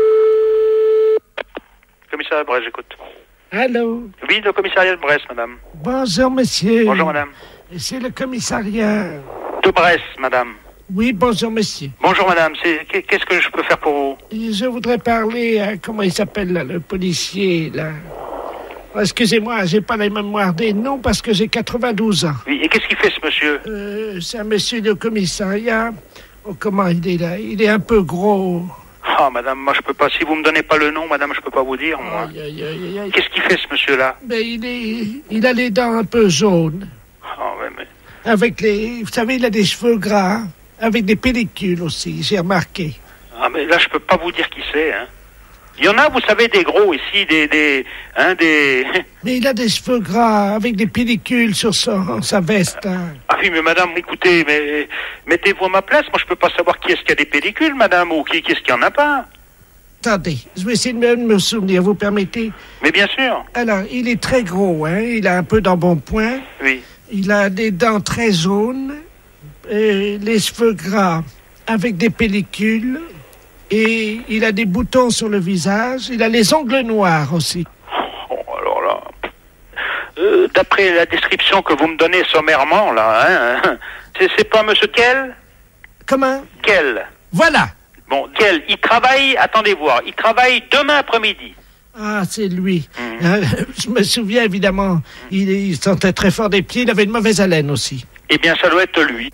Commissariat de Brest, j'écoute. Allô? Oui, le commissariat de Brest, madame. Bonjour, monsieur. Bonjour, madame. C'est le commissariat... De Brest, madame. Oui, bonjour, monsieur. Bonjour, madame. C'est... Qu'est-ce que je peux faire pour vous? Je voudrais parler à... Comment il s'appelle, là, le policier, là? Oh, excusez-moi, j'ai pas la mémoire des noms parce que j'ai quatre-vingt-douze ans. Oui, et qu'est-ce qu'il fait, ce monsieur? Euh, c'est un monsieur de commissariat. Oh, comment il est, là? Il est un peu gros. Ah, madame, moi, je peux pas... Si vous me donnez pas le nom, madame, je peux pas vous dire, moi. Aïe, aïe, aïe, aïe. Qu'est-ce qu'il fait, ce monsieur-là? Ben, il est... Il a les dents un peu jaunes. Ah, ouais, mais... Avec les... Vous savez, il a des cheveux gras. Avec des pellicules aussi, j'ai remarqué. Ah, mais là, je peux pas vous dire qui c'est, hein. Il y en a, vous savez, des gros ici, des... des hein, des... Mais il a des cheveux gras, avec des pellicules sur son, sa veste, hein. Ah oui, mais madame, écoutez, mais... Mettez-vous à ma place, moi, je peux pas savoir qui est-ce qui a des pellicules, madame, ou qui, qui est-ce qui en a pas. Attendez, je vais essayer de me, me souvenir, vous permettez? Mais bien sûr. Alors, il est très gros, hein, il a un peu d'embonpoint. Oui. Il a des dents très jaunes, et les cheveux gras, avec des pellicules, et il a des boutons sur le visage, il a les ongles noirs aussi. Oh, alors là... Euh, d'après la description que vous me donnez sommairement, là, hein, c'est, c'est pas monsieur Kell? Comment? Kell. Voilà. Bon, Kell, il travaille, attendez voir, il travaille demain après-midi. Ah, c'est lui. Mmh. Euh, je me souviens, évidemment, il, il sentait très fort des pieds, il avait une mauvaise haleine aussi. Eh bien, ça doit être lui.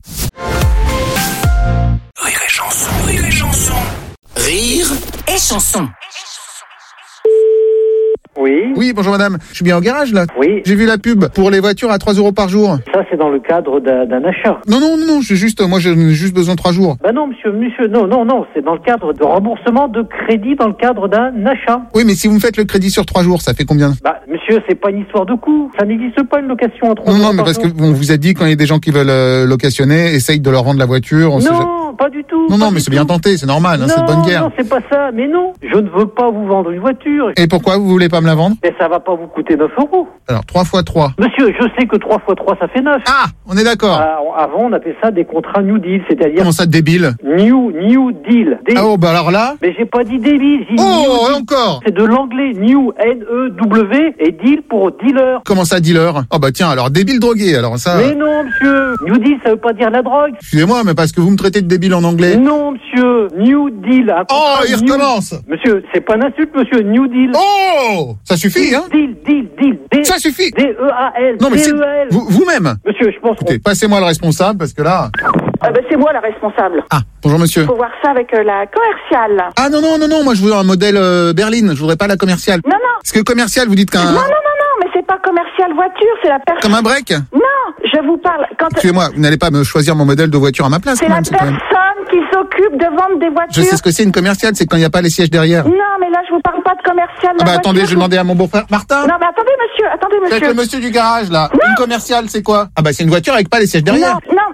Rire et chanson, rire et chanson. Rire et chanson. Oui. Oui, bonjour madame. Je suis bien au garage là. Oui. J'ai vu la pub pour les voitures à trois euros par jour. Ça, c'est dans le cadre d'un, d'un achat. Non, non, non, non, j'ai juste, moi j'ai juste besoin de trois jours. Bah non, monsieur, monsieur, non, non, non, c'est dans le cadre de remboursement de crédit dans le cadre d'un achat. Oui, mais si vous me faites le crédit sur trois jours, ça fait combien? Bah, monsieur, c'est pas une histoire de coût. Ça n'existe pas une location à trois Non, euros non, mais par parce jour. que on vous a dit quand il y a des gens qui veulent euh, locationner, essayent de leur vendre la voiture. On sait jamais- Non, pas du tout. Non, pas non, mais du c'est bien tout. tenté, c'est normal, hein, c'est de bonne guerre. Non, c'est pas ça, mais non. Je ne veux pas vous vendre une voiture. Et pourquoi vous voulez pas me la vendre? Mais ça va pas vous coûter neuf euros. Alors, trois fois trois. Monsieur, je sais que trois fois trois, ça fait neuf. Ah, on est d'accord. Ah, avant, on appelait ça des contrats New Deal, c'est-à-dire... Comment ça, débile? New, New Deal. Des- Ah oh, bah alors là... Mais j'ai pas dit débile, j'ai dit Oh, New Deal. encore. C'est de l'anglais New, N E W, et Deal pour dealer. Comment ça, dealer? Oh bah tiens, alors débile drogué, alors ça... Mais non, monsieur. New Deal, ça veut pas dire la drogue. Excusez-moi, mais parce que vous me traitez de débile en anglais. Non, monsieur. New Deal. un Oh, contrat il New- recommence. Monsieur, c'est pas une insulte, monsieur. New Deal. Oh, ça suffit, hein? Deal, deal, deal. D- Ça suffit. D E A L. Non, mais c'est... D E L. Vous- Vous-même. Monsieur, je pense... Écoutez, passez-moi le responsable, parce que là... Ah ben c'est moi la responsable. Ah, bonjour monsieur. Faut voir ça avec euh, la commerciale. Ah non, non, non, non, moi je voudrais un modèle euh, berline, je voudrais pas la commerciale. Non, non. Parce que commercial, vous dites qu'un... Non, non, non, non, mais c'est pas commercial voiture, c'est la personne... Comme un break? Non, je vous parle... Quand... Excusez-moi, vous n'allez pas me choisir mon modèle de voiture à ma place, C'est quand la même, c'est quand même... personne qui s'occupe de vendre des voitures. Je sais ce que c'est une commerciale, c'est quand il n'y a pas les sièges derrière. Non, mais là, je vous parle pas de commercial. Ah bah attendez, je vais demander à mon beau-frère. Martin? Non, mais attendez, monsieur, attendez, C'est monsieur. avec le monsieur du garage, là. Non. Une commerciale, c'est quoi? Ah bah c'est une voiture avec pas les sièges derrière. Non, non,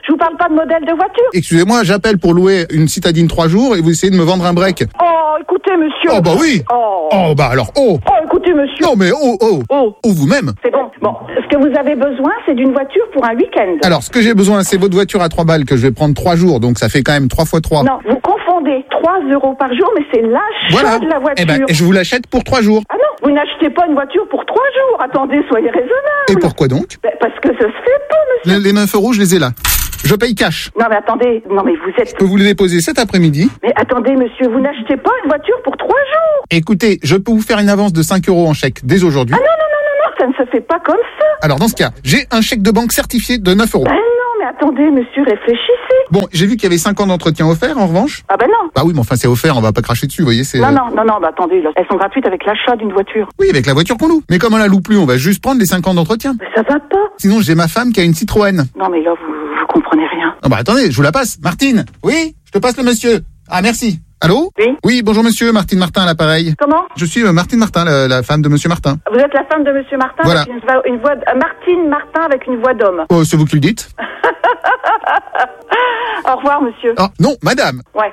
Je vous parle pas de modèle de voiture. Excusez-moi, j'appelle pour louer une citadine trois jours et vous essayez de me vendre un break. Oh, écoutez, monsieur. Oh, bah oui. Oh. Oh, bah alors, oh. Oh, écoutez, monsieur. Non, mais oh, oh. Oh. Oh, vous-même. C'est bon. Bon, ce que vous avez besoin, c'est d'une voiture pour un week-end. Alors, ce que j'ai besoin, c'est votre voiture à trois balles que je vais prendre trois jours, donc ça fait quand même trois fois trois. Non, vous confondez trois euros par jour, mais c'est l'achat Voilà. de la voiture. Eh ben, je vous l'achète pour trois jours. Ah non, vous n'achetez pas une voiture pour trois jours. Attendez, soyez raisonnable. Et pourquoi donc? Ben, parce que ça se fait pas, monsieur. Les, les neuf euros, je les ai là. Je paye cash. Non, mais attendez. Non, mais vous êtes... Je peux vous les déposer cet après-midi. Mais attendez, monsieur, vous n'achetez pas une voiture pour trois jours. Écoutez, je peux vous faire une avance de cinq euros en chèque dès aujourd'hui. Ah non, non, non, non, non, ça ne se fait pas comme ça. Alors, dans ce cas, j'ai un chèque de banque certifié de neuf euros. Ben non, mais attendez, monsieur, réfléchissez. Bon, j'ai vu qu'il y avait cinq ans d'entretien offert, en revanche. Ah ben non. Bah oui, mais enfin, c'est offert, on va pas cracher dessus, vous voyez, c'est... Non, non, non, non, bah attendez, là, elles sont gratuites avec l'achat d'une voiture. Oui, avec la voiture qu'on loue. Mais comme on la loue plus, on va juste prendre les cinq ans d'entretien. Mais ça va pas. Sinon, j'ai ma femme qui a une Citroën. Non, mais là, vous, vous comprenez rien. Ah bah attendez, je vous la passe. Martine. Oui, je te passe le monsieur. Ah, merci. Allô? Oui. Oui, bonjour monsieur, Martine Martin à l'appareil. Comment? Je suis euh, Martine Martin, la, la femme de monsieur Martin. Vous êtes la femme de monsieur Martin Voilà. avec une, voix- une voix... de- euh, Martine Martin avec une voix d'homme. Oh, c'est vous qui le dites? Au revoir, monsieur. Ah, non, madame. Ouais.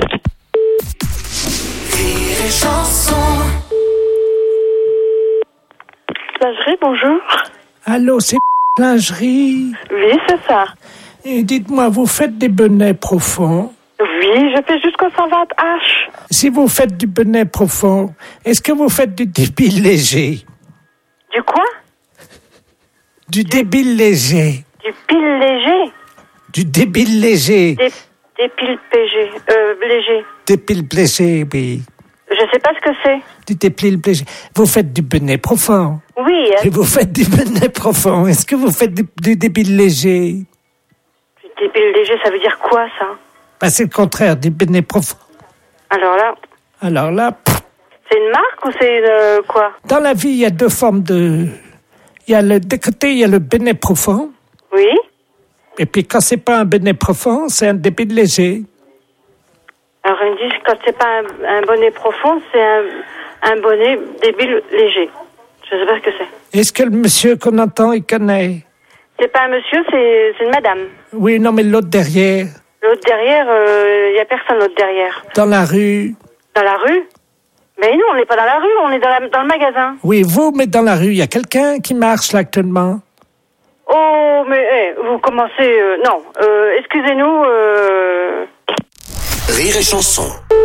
Lingerie, bonjour. Allô, c'est lingerie. Oui, c'est ça. Et dites-moi, vous faites des bonnets profonds? Oui, je fais jusqu'au cent vingt H. Si vous faites du bonnet profond, est-ce que vous faites du débile léger? Du quoi? Du débile léger. Du pile léger. Du débile léger. Des, des piles P G. Euh, léger. Débile léger, oui. Je sais pas ce que c'est. Du débile léger. Vous faites du bonnet profond. Oui. Et vous faites du bonnet profond. Est-ce que vous faites du, du débile léger? Des piles légers, ça veut dire quoi, ça? Bah, c'est le contraire du bonnet profond. Alors là, Alors là, pff, c'est une marque ou c'est une, euh, quoi? dans la vie, il y a deux formes de... Il y a le, de côté, il y a le bonnet profond. Oui. Et puis quand c'est pas un bonnet profond, c'est un débile léger. Alors ils me disent quand c'est pas un, un bonnet profond, c'est un, un bonnet débile léger. Je sais pas ce que c'est. Est-ce que le monsieur qu'on entend, il connaît? C'est pas un monsieur, c'est c'est une madame. Oui, non, mais l'autre derrière, L'autre derrière, il y a personne l'autre derrière. dans la rue. Dans la rue? Mais nous, on n'est pas dans la rue, on est dans, la, dans le magasin. Oui, vous, mais dans la rue, il y a quelqu'un qui marche là actuellement. Oh, mais eh, vous commencez... euh, non, euh, excusez-nous... Euh... Rire et chanson.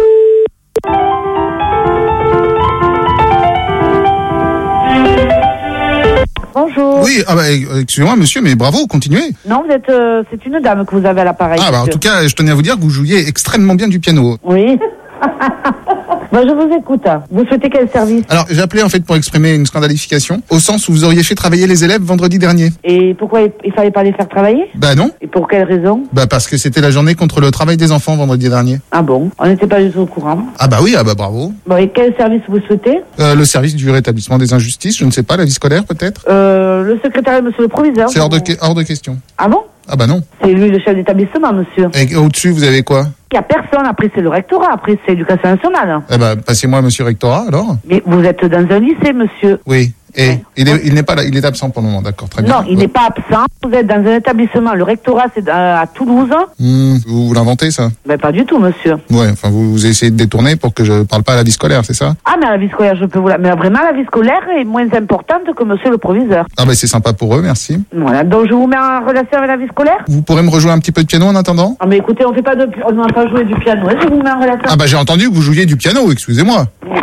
Bonjour. Oui, ah bah, euh, excusez-moi monsieur, mais bravo, continuez. Non, vous êtes... euh, c'est une dame que vous avez à l'appareil. Ah bah en monsieur. tout cas, je tenais à vous dire que vous jouiez extrêmement bien du piano. Oui. Bon, je vous écoute. Vous souhaitez quel service? Alors, j'ai appelé en fait pour exprimer une scandalification, au sens où vous auriez fait travailler les élèves vendredi dernier. Et pourquoi il, il fallait pas les faire travailler? Bah non. Et pour quelle raison? Bah parce que c'était la journée contre le travail des enfants vendredi dernier. Ah bon? On n'était pas du tout au courant. Ah bah oui, ah bah bravo. Bon, et quel service vous souhaitez? Euh, le service du rétablissement des injustices, je ne sais pas, la vie scolaire peut-être. Euh, le secrétaire, monsieur le proviseur. C'est hors de, que- hors de question. Ah bon? Ah bah non. C'est lui le chef d'établissement, monsieur. Et au-dessus, vous avez quoi? Il n'y a personne, après c'est le rectorat, après c'est l'éducation nationale. Eh bah passez-moi monsieur rectorat alors. Mais vous êtes dans un lycée, monsieur. Oui. Et il est, il n'est pas là, il est absent pour le moment, d'accord, très bien. Non, il n'est pas absent. Vous êtes dans un établissement. Le rectorat, c'est à, à Toulouse. Hmm, vous vous l'inventez ça? Mais pas du tout, monsieur. Ouais, enfin vous, vous essayez de détourner pour que je parle pas à la vie scolaire, c'est ça? Ah, mais la vie scolaire, je peux vous la... Mais vraiment, la vie scolaire est moins importante que monsieur le proviseur. Ah bah c'est sympa pour eux, merci. Voilà, donc je vous mets en relation avec la vie scolaire. Vous pourrez me rejouer un petit peu de piano en attendant? Ah, mais écoutez, on fait pas de... On n'a pas joué du piano. Je vous mets en relation. Ah bah j'ai entendu que vous jouiez du piano, excusez-moi.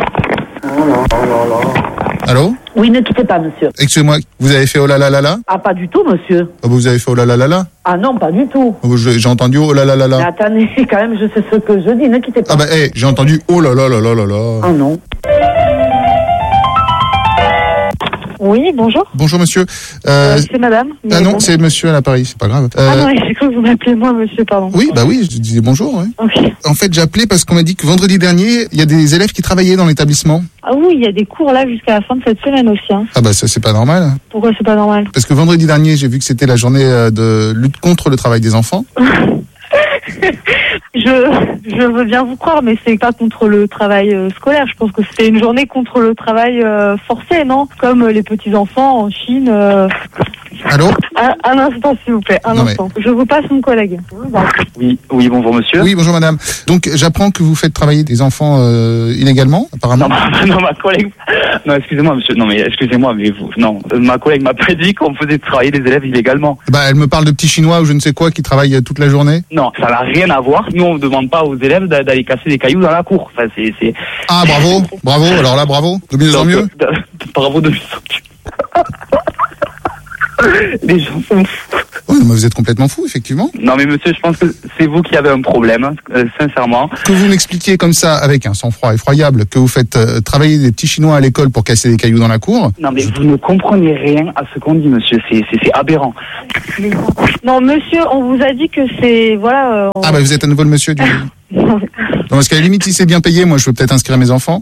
Allô? Oui, ne quittez pas, monsieur. Excusez-moi, vous avez fait oh là là là là? Ah, pas du tout, monsieur. Ah, vous avez fait oh là là là là? Ah non, pas du tout. Oh, J'ai j'ai entendu oh là là là Mais là. attendez, quand même, je sais ce que je dis, ne quittez pas. Ah bah hey, j'ai entendu oh là là là là là là. Ah non. Oui, bonjour. Bonjour monsieur. Euh, Euh, c'est madame. ah mais non, bon. c'est monsieur à l'appareil, c'est pas grave. Euh, Ah non, j'ai cru que vous m'appelez moi, monsieur, pardon. Oui, bah oui, je disais bonjour. Ouais. Ok. En fait, j'ai appelé parce qu'on m'a dit que vendredi dernier, il y a des élèves qui travaillaient dans l'établissement. Ah oui, il y a des cours là jusqu'à la fin de cette semaine aussi. Hein. Ah bah ça, c'est pas normal. Pourquoi c'est pas normal? Parce que vendredi dernier, j'ai vu que c'était la journée euh, de lutte contre le travail des enfants. Je... je veux bien vous croire, mais c'est pas contre le travail euh, scolaire. Je pense que c'était une journée contre le travail euh, forcé, non? Comme euh, les petits-enfants en Chine. Euh... Allô? un, un instant, s'il vous plaît, un Non, instant. Je vous passe mon collègue. Oui, oui, bonjour monsieur. Oui, bonjour madame. Donc j'apprends que vous faites travailler des enfants euh, illégalement, apparemment. Non, non, ma collègue. Non, excusez-moi monsieur. Non, mais excusez-moi, mais vous. Non, ma collègue m'a pas dit qu'on faisait travailler des élèves illégalement. Bah, elle me parle de petits Chinois ou je ne sais quoi qui travaillent toute la journée. Non, ça n'a rien à voir. Nous, on ne demande pas aux élèves d'a- d'aller casser des cailloux dans la cour. Enfin, c'est, c'est... Ah, bravo, bravo. Alors là, bravo. De mieux en mieux. euh, bravo de mieux en mieux. Les gens sont fous. Oui, mais vous êtes complètement fou, effectivement. Non, mais monsieur, je pense que c'est vous qui avez un problème, euh, sincèrement. Que vous m'expliquiez comme ça, avec un sang-froid effroyable, que vous faites euh, travailler des petits Chinois à l'école pour casser des cailloux dans la cour. Non, mais vous ne comprenez rien à ce qu'on dit, monsieur. C'est, c'est, c'est aberrant. Non, monsieur, on vous a dit que c'est... Voilà... Euh, on... Ah, bah vous êtes à nouveau le monsieur du... Non, parce qu'à la limite, si c'est bien payé, moi, je veux peut-être inscrire mes enfants.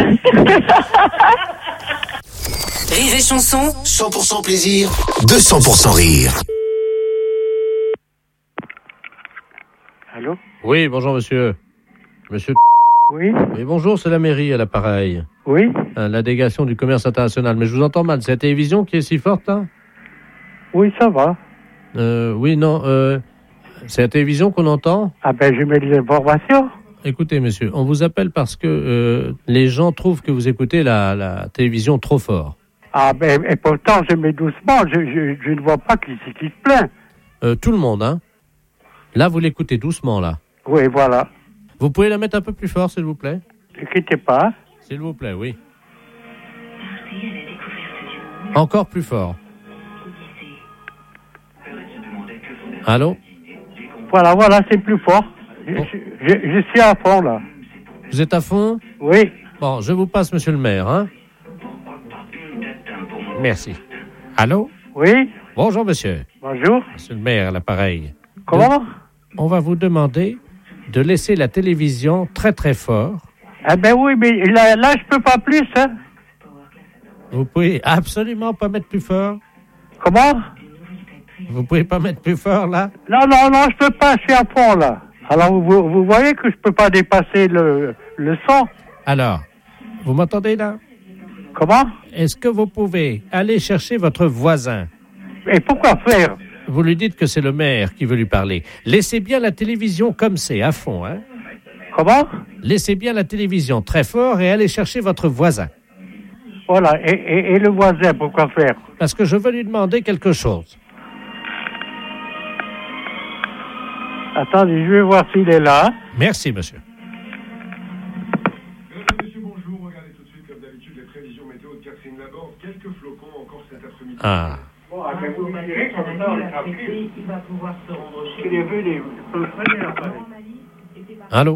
Rire et chanson, cent pour cent plaisir, deux cents pour cent rire. Allô? Oui, bonjour monsieur. Monsieur. Oui. Oui, bonjour, c'est la mairie à l'appareil. Oui. Hein, la délégation du commerce international. Mais je vous entends mal. C'est la télévision qui est si forte, là? Oui, ça va. Euh, oui, non. Euh, c'est la télévision qu'on entend? Ah ben, je mets les informations. Écoutez, monsieur, on vous appelle parce que euh, les gens trouvent que vous écoutez la, la télévision trop fort. Ah ben, et pourtant, je mets doucement. Je, je, je ne vois pas qui c'est qui se plaint. Euh, tout le monde, hein? Là, vous l'écoutez doucement, là. Oui, voilà. Vous pouvez la mettre un peu plus fort, s'il vous plaît? Ne quittez pas. S'il vous plaît, oui. Encore plus fort. Allô? Voilà, voilà, c'est plus fort. Je, Bon. je, je suis à fond, là. Vous êtes à fond? Oui. Bon, je vous passe, monsieur le maire, hein? Merci. Allô? Oui. Bonjour, monsieur. Bonjour. Monsieur le maire, à l'appareil. Comment? De- On va vous demander de laisser la télévision très, très fort. Ah ben oui, mais là, là je peux pas plus, hein. Vous pouvez absolument pas mettre plus fort. Comment? Vous pouvez pas mettre plus fort, là? Non, non, non, je peux pas, je suis à fond, là. Alors, vous, vous voyez que je peux pas dépasser le, le son. Alors, vous m'entendez, là? Comment? Est-ce que vous pouvez aller chercher votre voisin? Et pourquoi faire? Vous lui dites que c'est le maire qui veut lui parler. Laissez bien la télévision comme c'est, à fond, hein? Comment? Laissez bien la télévision très fort et allez chercher votre voisin. Voilà, et, et, et le voisin, pourquoi faire? Parce que je veux lui demander quelque chose. Attendez, je vais voir s'il est là. Merci, monsieur. Ah. Bon, vous me direz qu'en même temps, on est tranquille. Il va pouvoir se rendre chez lui. Il est venu, il peut venir. Allô?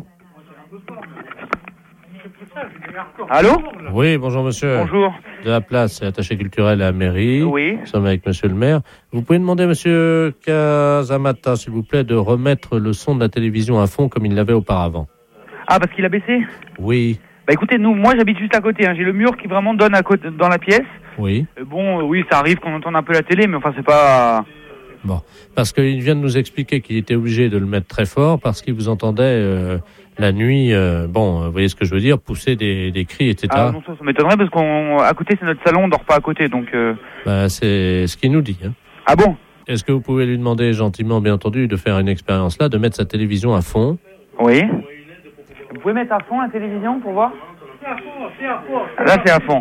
Allô? Oui, bonjour, monsieur. Bonjour. De la place, attaché culturel à la mairie. Oui. Nous sommes avec monsieur le maire. Vous pouvez demander à monsieur Casamata, s'il vous plaît, de remettre le son de la télévision à fond comme il l'avait auparavant. Ah, parce qu'il a baissé? Oui. Bah écoutez, nous, moi j'habite juste à côté, hein. J'ai le mur qui vraiment donne à côté, dans la pièce. Oui. Euh, bon, euh, oui, ça arrive qu'on entende un peu la télé, mais enfin c'est pas... Bon, parce qu'il vient de nous expliquer qu'il était obligé de le mettre très fort parce qu'il vous entendait euh, la nuit, euh, bon, vous voyez ce que je veux dire, pousser des, des cris, et cetera. Ah non, ça, ça m'étonnerait parce qu'à côté c'est notre salon, on dort pas à côté, donc... Euh... Bah, c'est ce qu'il nous dit. Hein. Ah bon? Est-ce que vous pouvez lui demander gentiment, bien entendu, de faire une expérience là, de mettre sa télévision à fond? Oui. Vous pouvez mettre à fond la télévision pour voir? C'est à fond, c'est à fond. Là c'est à fond.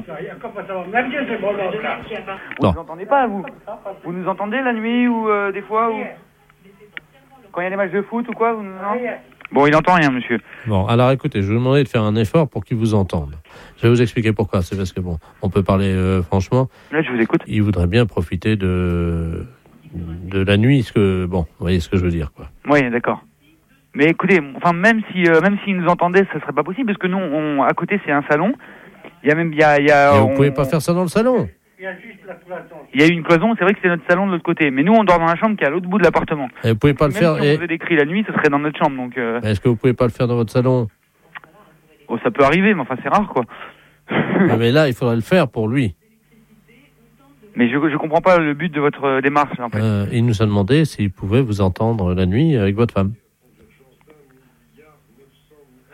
Vous Non. nous entendez pas, vous? Vous nous entendez la nuit ou euh, des fois ou... Quand il y a des matchs de foot ou quoi vous... Non. Bon, il entend rien, monsieur. Bon, alors écoutez, je vais vous demander de faire un effort pour qu'il vous entende. Je vais vous expliquer pourquoi. C'est parce que, bon, on peut parler euh, franchement. Là, je vous écoute. Il voudrait bien profiter de, de la nuit, ce que, bon, vous voyez ce que je veux dire, quoi. Oui, d'accord. Mais écoutez, enfin même si euh, même s'ils nous entendaient, ça serait pas possible parce que nous, on, à côté, c'est un salon. Il y a même, il y a, il y a. Et on, vous pouvez pas faire ça dans le salon. Il y a juste la cloison. Il y a une cloison. C'est vrai que c'est notre salon de l'autre côté, mais nous, on dort dans la chambre qui est à l'autre bout de l'appartement. Et vous pouvez pas le Même faire. si on et... faisait des cris la nuit, ce serait dans notre chambre, donc. Euh... Est-ce que vous pouvez pas le faire dans votre salon? Oh, ça peut arriver, mais enfin, c'est rare, quoi. Mais là, il faudrait le faire pour lui. Mais je je comprends pas le but de votre euh, démarche, en fait. Euh, il nous a demandé s'il pouvait vous entendre la nuit avec votre femme.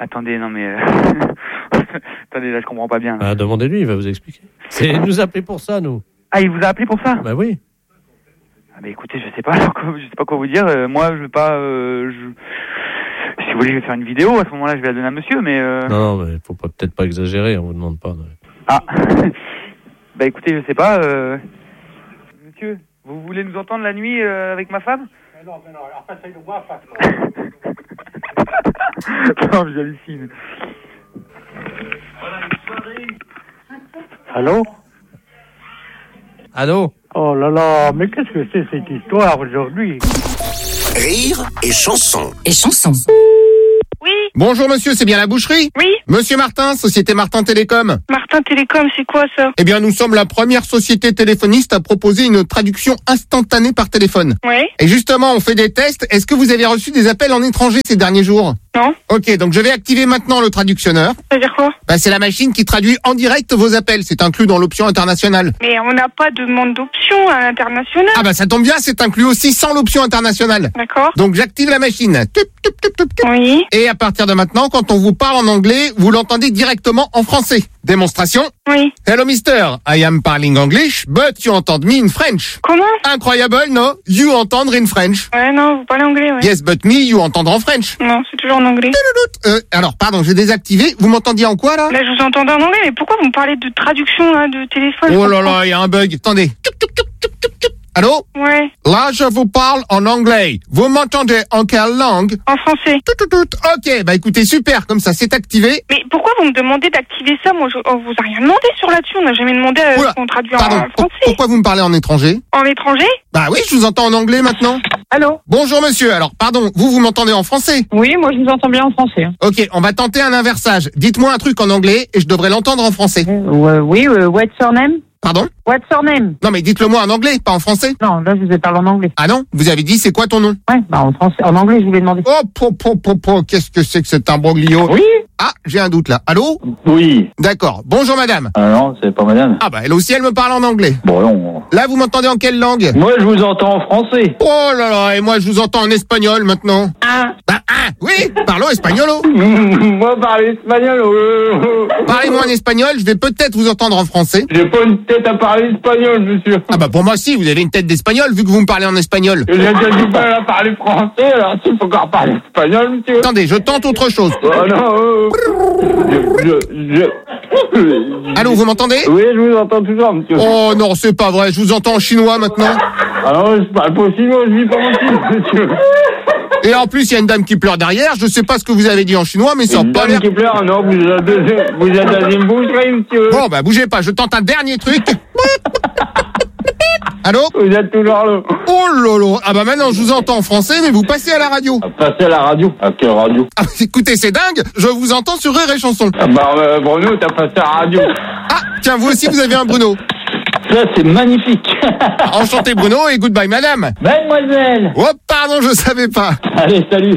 Attendez, non mais... euh, Attendez, là, je comprends pas bien. Ah, demandez-lui, il va vous expliquer. C'est il nous a appelé pour ça, nous. Ah, il vous a appelé pour ça? Bah oui. Ah, bah écoutez, je sais pas, je sais pas quoi vous dire. Euh, moi, je veux pas... Euh, je... Si vous voulez, je vais faire une vidéo. À ce moment-là, je vais la donner à monsieur, mais... Euh... Non, non, mais faut pas, peut-être pas exagérer, on vous demande pas. De... Ah. Bah écoutez, je sais pas. Euh... Monsieur, vous voulez nous entendre la nuit euh, avec ma femme? Non, mais non, alors passez-le moi, face. Non, j'hallucine. Allô? Allô? Oh là là, mais qu'est-ce que c'est cette histoire aujourd'hui? Rire et chanson. Et chanson. Oui. Bonjour monsieur, c'est bien la boucherie? Oui. Monsieur Martin, Société Martin Télécom. Martin Télécom, c'est quoi ça? Eh bien, nous sommes la première société téléphoniste à proposer une traduction instantanée par téléphone. Oui. Et justement, on fait des tests. Est-ce que vous avez reçu des appels en étranger ces derniers jours? Non. Ok, donc je vais activer maintenant le traductionneur. Ça veut dire quoi? Bah, c'est la machine qui traduit en direct vos appels. C'est inclus dans l'option internationale. Mais on n'a pas de demande d'option à l'international. Ah bah ça tombe bien, c'est inclus aussi sans l'option internationale. D'accord. Donc j'active la machine. Tup, tup, tup, tup, tup. Oui. Et à partir de maintenant, quand on vous parle en anglais, vous l'entendez directement en français. Démonstration. Oui. Hello mister, I am parling English, but you entend me in French. Comment? Incroyable, no? You entendre in French. Ouais, non, vous parlez anglais, ouais. Yes, but me, you entendre en French. Non, c'est toujours en anglais. Euh, alors, pardon, j'ai désactivé. Vous m'entendiez en quoi, là? Là, je vous entendais en anglais, mais pourquoi vous me parlez de traduction, là, de téléphone? Oh là là, il y a un bug. Attendez. Allô? Ouais. Là, je vous parle en anglais. Vous m'entendez en quelle langue? En français. Tout, tout, tout. Ok, bah écoutez, super, comme ça, c'est activé. Mais pourquoi vous me demandez d'activer ça? Moi, je, on vous a rien demandé sur là-dessus. On n'a jamais demandé à Oula, qu'on traduise Pardon, en pour- français. pourquoi vous me parlez en étranger? En étranger? Bah oui, je vous entends en anglais maintenant. Allô? Bonjour monsieur, alors pardon, vous, vous m'entendez en français? Oui, moi je vous entends bien en français. Ok, on va tenter un inversage. Dites-moi un truc en anglais et je devrais l'entendre en français. Euh, oui, euh, what's your name? Pardon? What's your name? Non mais dites-le moi en anglais, pas en français. Non, là je vous ai parlé en anglais. Ah non? Vous avez dit c'est quoi ton nom? Ouais, bah en français, en anglais je vous l'ai demandé. Oh, po, po, po, po, qu'est-ce que c'est que cet imbroglio? Oui. Ah, j'ai un doute là. Allô? Oui. D'accord. Bonjour madame. Ah non, c'est pas madame. Ah bah elle aussi elle me parle en anglais. Bon non. Là vous m'entendez en quelle langue? Moi je vous entends en français. Oh là là, et moi je vous entends en espagnol maintenant. Ah. Bah ah, oui, parlons espagnolo. Moi parler espagnol. Euh... Parlez-moi en espagnol, je vais peut-être vous entendre en français. J'ai pas une tête à parler espagnol, monsieur. Ah bah pour moi si, vous avez une tête d'espagnol vu que vous me parlez en espagnol. J'ai déjà du mal à parler français, alors s'il faut encore parler espagnol, monsieur. Attendez, je tente autre chose. Oh non, euh... je, je, je... Allô, vous m'entendez? Oui, je vous entends toujours, monsieur. Oh non, c'est pas vrai, je vous entends en chinois maintenant. Ah non, je parle pas chinois, je vis pas en Chine, monsieur. Et en plus, il y a une dame qui pleure derrière, je sais pas ce que vous avez dit en chinois, mais ça a Une pas dame l'air... qui pleure, non, vous êtes deuxième, vous êtes deuxième boucherie, monsieur. Bon, bah bougez pas, je tente un dernier truc. Allô? Vous êtes toujours là. Oh lolo. Ah bah maintenant je vous entends en français, mais vous passez à la radio. Passez à la radio. À quelle radio? Ah, écoutez, c'est dingue, je vous entends sur Rire et Chanson. Ah bah euh, Bruno, t'as passé à la radio. Ah, tiens, vous aussi vous avez un Bruno. Ça c'est magnifique. Enchanté Bruno et goodbye madame. Mademoiselle. Oh pardon, je savais pas. Allez, salut.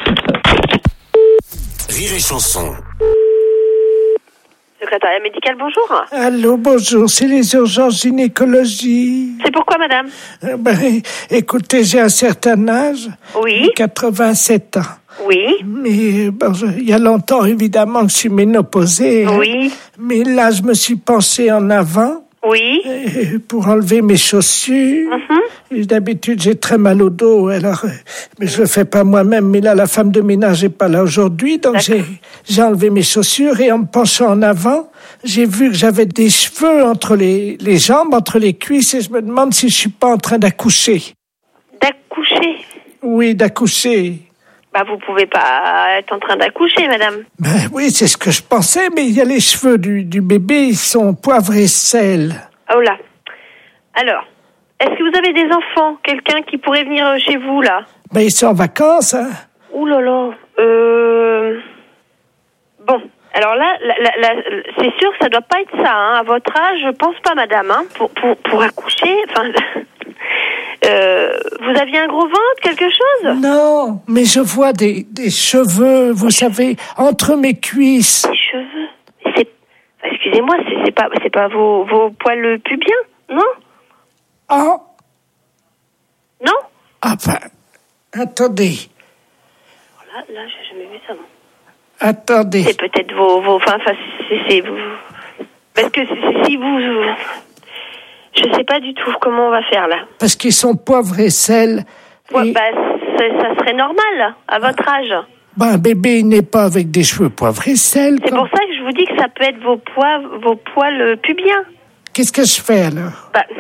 Rire et Chanson. Secrétariat médical, bonjour. Allô, bonjour, c'est les urgences gynécologie. C'est pourquoi, madame? Euh, ben, écoutez, j'ai un certain âge. Oui. quatre-vingt-sept ans. Oui. Mais bon, je- il y a longtemps, évidemment, que je suis ménopausée. hein. Oui. Mais là, je me suis penchée en avant. Oui. euh, Pour enlever mes chaussures. Mhm. Et d'habitude, j'ai très mal au dos, alors, euh, mais je le fais pas moi-même. Mais là, la femme de ménage est pas là aujourd'hui, donc j'ai, j'ai enlevé mes chaussures et en me penchant en avant, j'ai vu que j'avais des cheveux entre les, les jambes, entre les cuisses, et je me demande si je suis pas en train d'accoucher. D'accoucher? Oui, d'accoucher. Bah, vous pouvez pas être en train d'accoucher, madame. Ben oui, c'est ce que je pensais, mais il y a les cheveux du, du bébé, ils sont poivre et sel. Oh là. Alors, est-ce que vous avez des enfants? Quelqu'un qui pourrait venir euh, chez vous, là? Ben ils sont en vacances, hein. Ouh là là. Euh... Bon, alors là, la, la, la, c'est sûr que ça doit pas être ça, hein. À votre âge, je pense pas, madame, hein. Pour, pour, pour accoucher, enfin... euh, vous aviez un gros ventre, quelque chose? Non, mais je vois des, des cheveux, vous savez, entre mes cuisses. Des cheveux? C'est... Excusez-moi, c'est, c'est pas, c'est pas vos, vos poils pubiens, non? Ah. Non? Ah ben, attendez. Là, là, j'ai jamais vu ça, non. Attendez. C'est peut-être vos... vos enfin, enfin, c'est, c'est vous... Parce que si, si vous... Je sais pas du tout comment on va faire, là. Parce qu'ils sont poivre et sel. Ouais, et... bah, ça, ça serait normal, à votre âge. Bah, un bébé, il n'est pas avec des cheveux poivre et sel. C'est quand... pour ça que je vous dis que ça peut être vos poils, vos poils pubiens. Qu'est-ce que je fais, alors? Bah...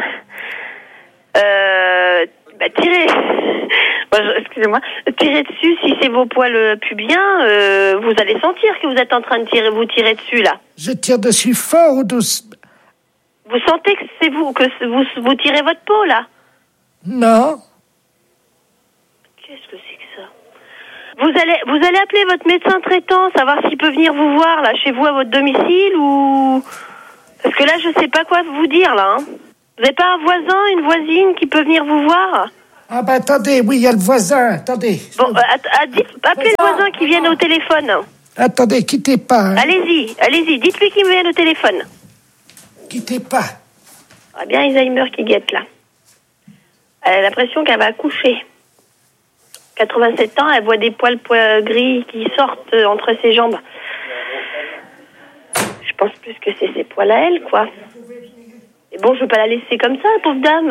Euh... Bah, tirez... Bon, je, excusez-moi. Tirez dessus, si c'est vos poils pubiens, euh, vous allez sentir que vous êtes en train de tirer, vous tirer dessus, là. Je tire dessus fort ou doucement? Vous sentez que c'est vous, que vous, vous tirez votre peau, là? Non. Qu'est-ce que c'est que ça? Vous allez, vous allez appeler votre médecin traitant, savoir s'il peut venir vous voir, là, chez vous, à votre domicile, ou... Parce que là, je sais pas quoi vous dire, là, hein. Vous n'avez pas un voisin, une voisine qui peut venir vous voir? Ah ben attendez, oui, il y a le voisin, attendez. Bon, euh, att- att- dites, appelez le voisin qui vienne au téléphone. Attendez, quittez pas. Hein. Allez-y, allez-y, dites-lui qu'il me vienne au téléphone. Quittez pas. Ah bien Alzheimer qui guette, là. Elle a l'impression qu'elle va accoucher. quatre-vingt-sept ans, elle voit des poils, poils gris qui sortent entre ses jambes. Je pense plus que c'est ses poils à elle, quoi. Et bon, je veux pas la laisser comme ça, la pauvre dame.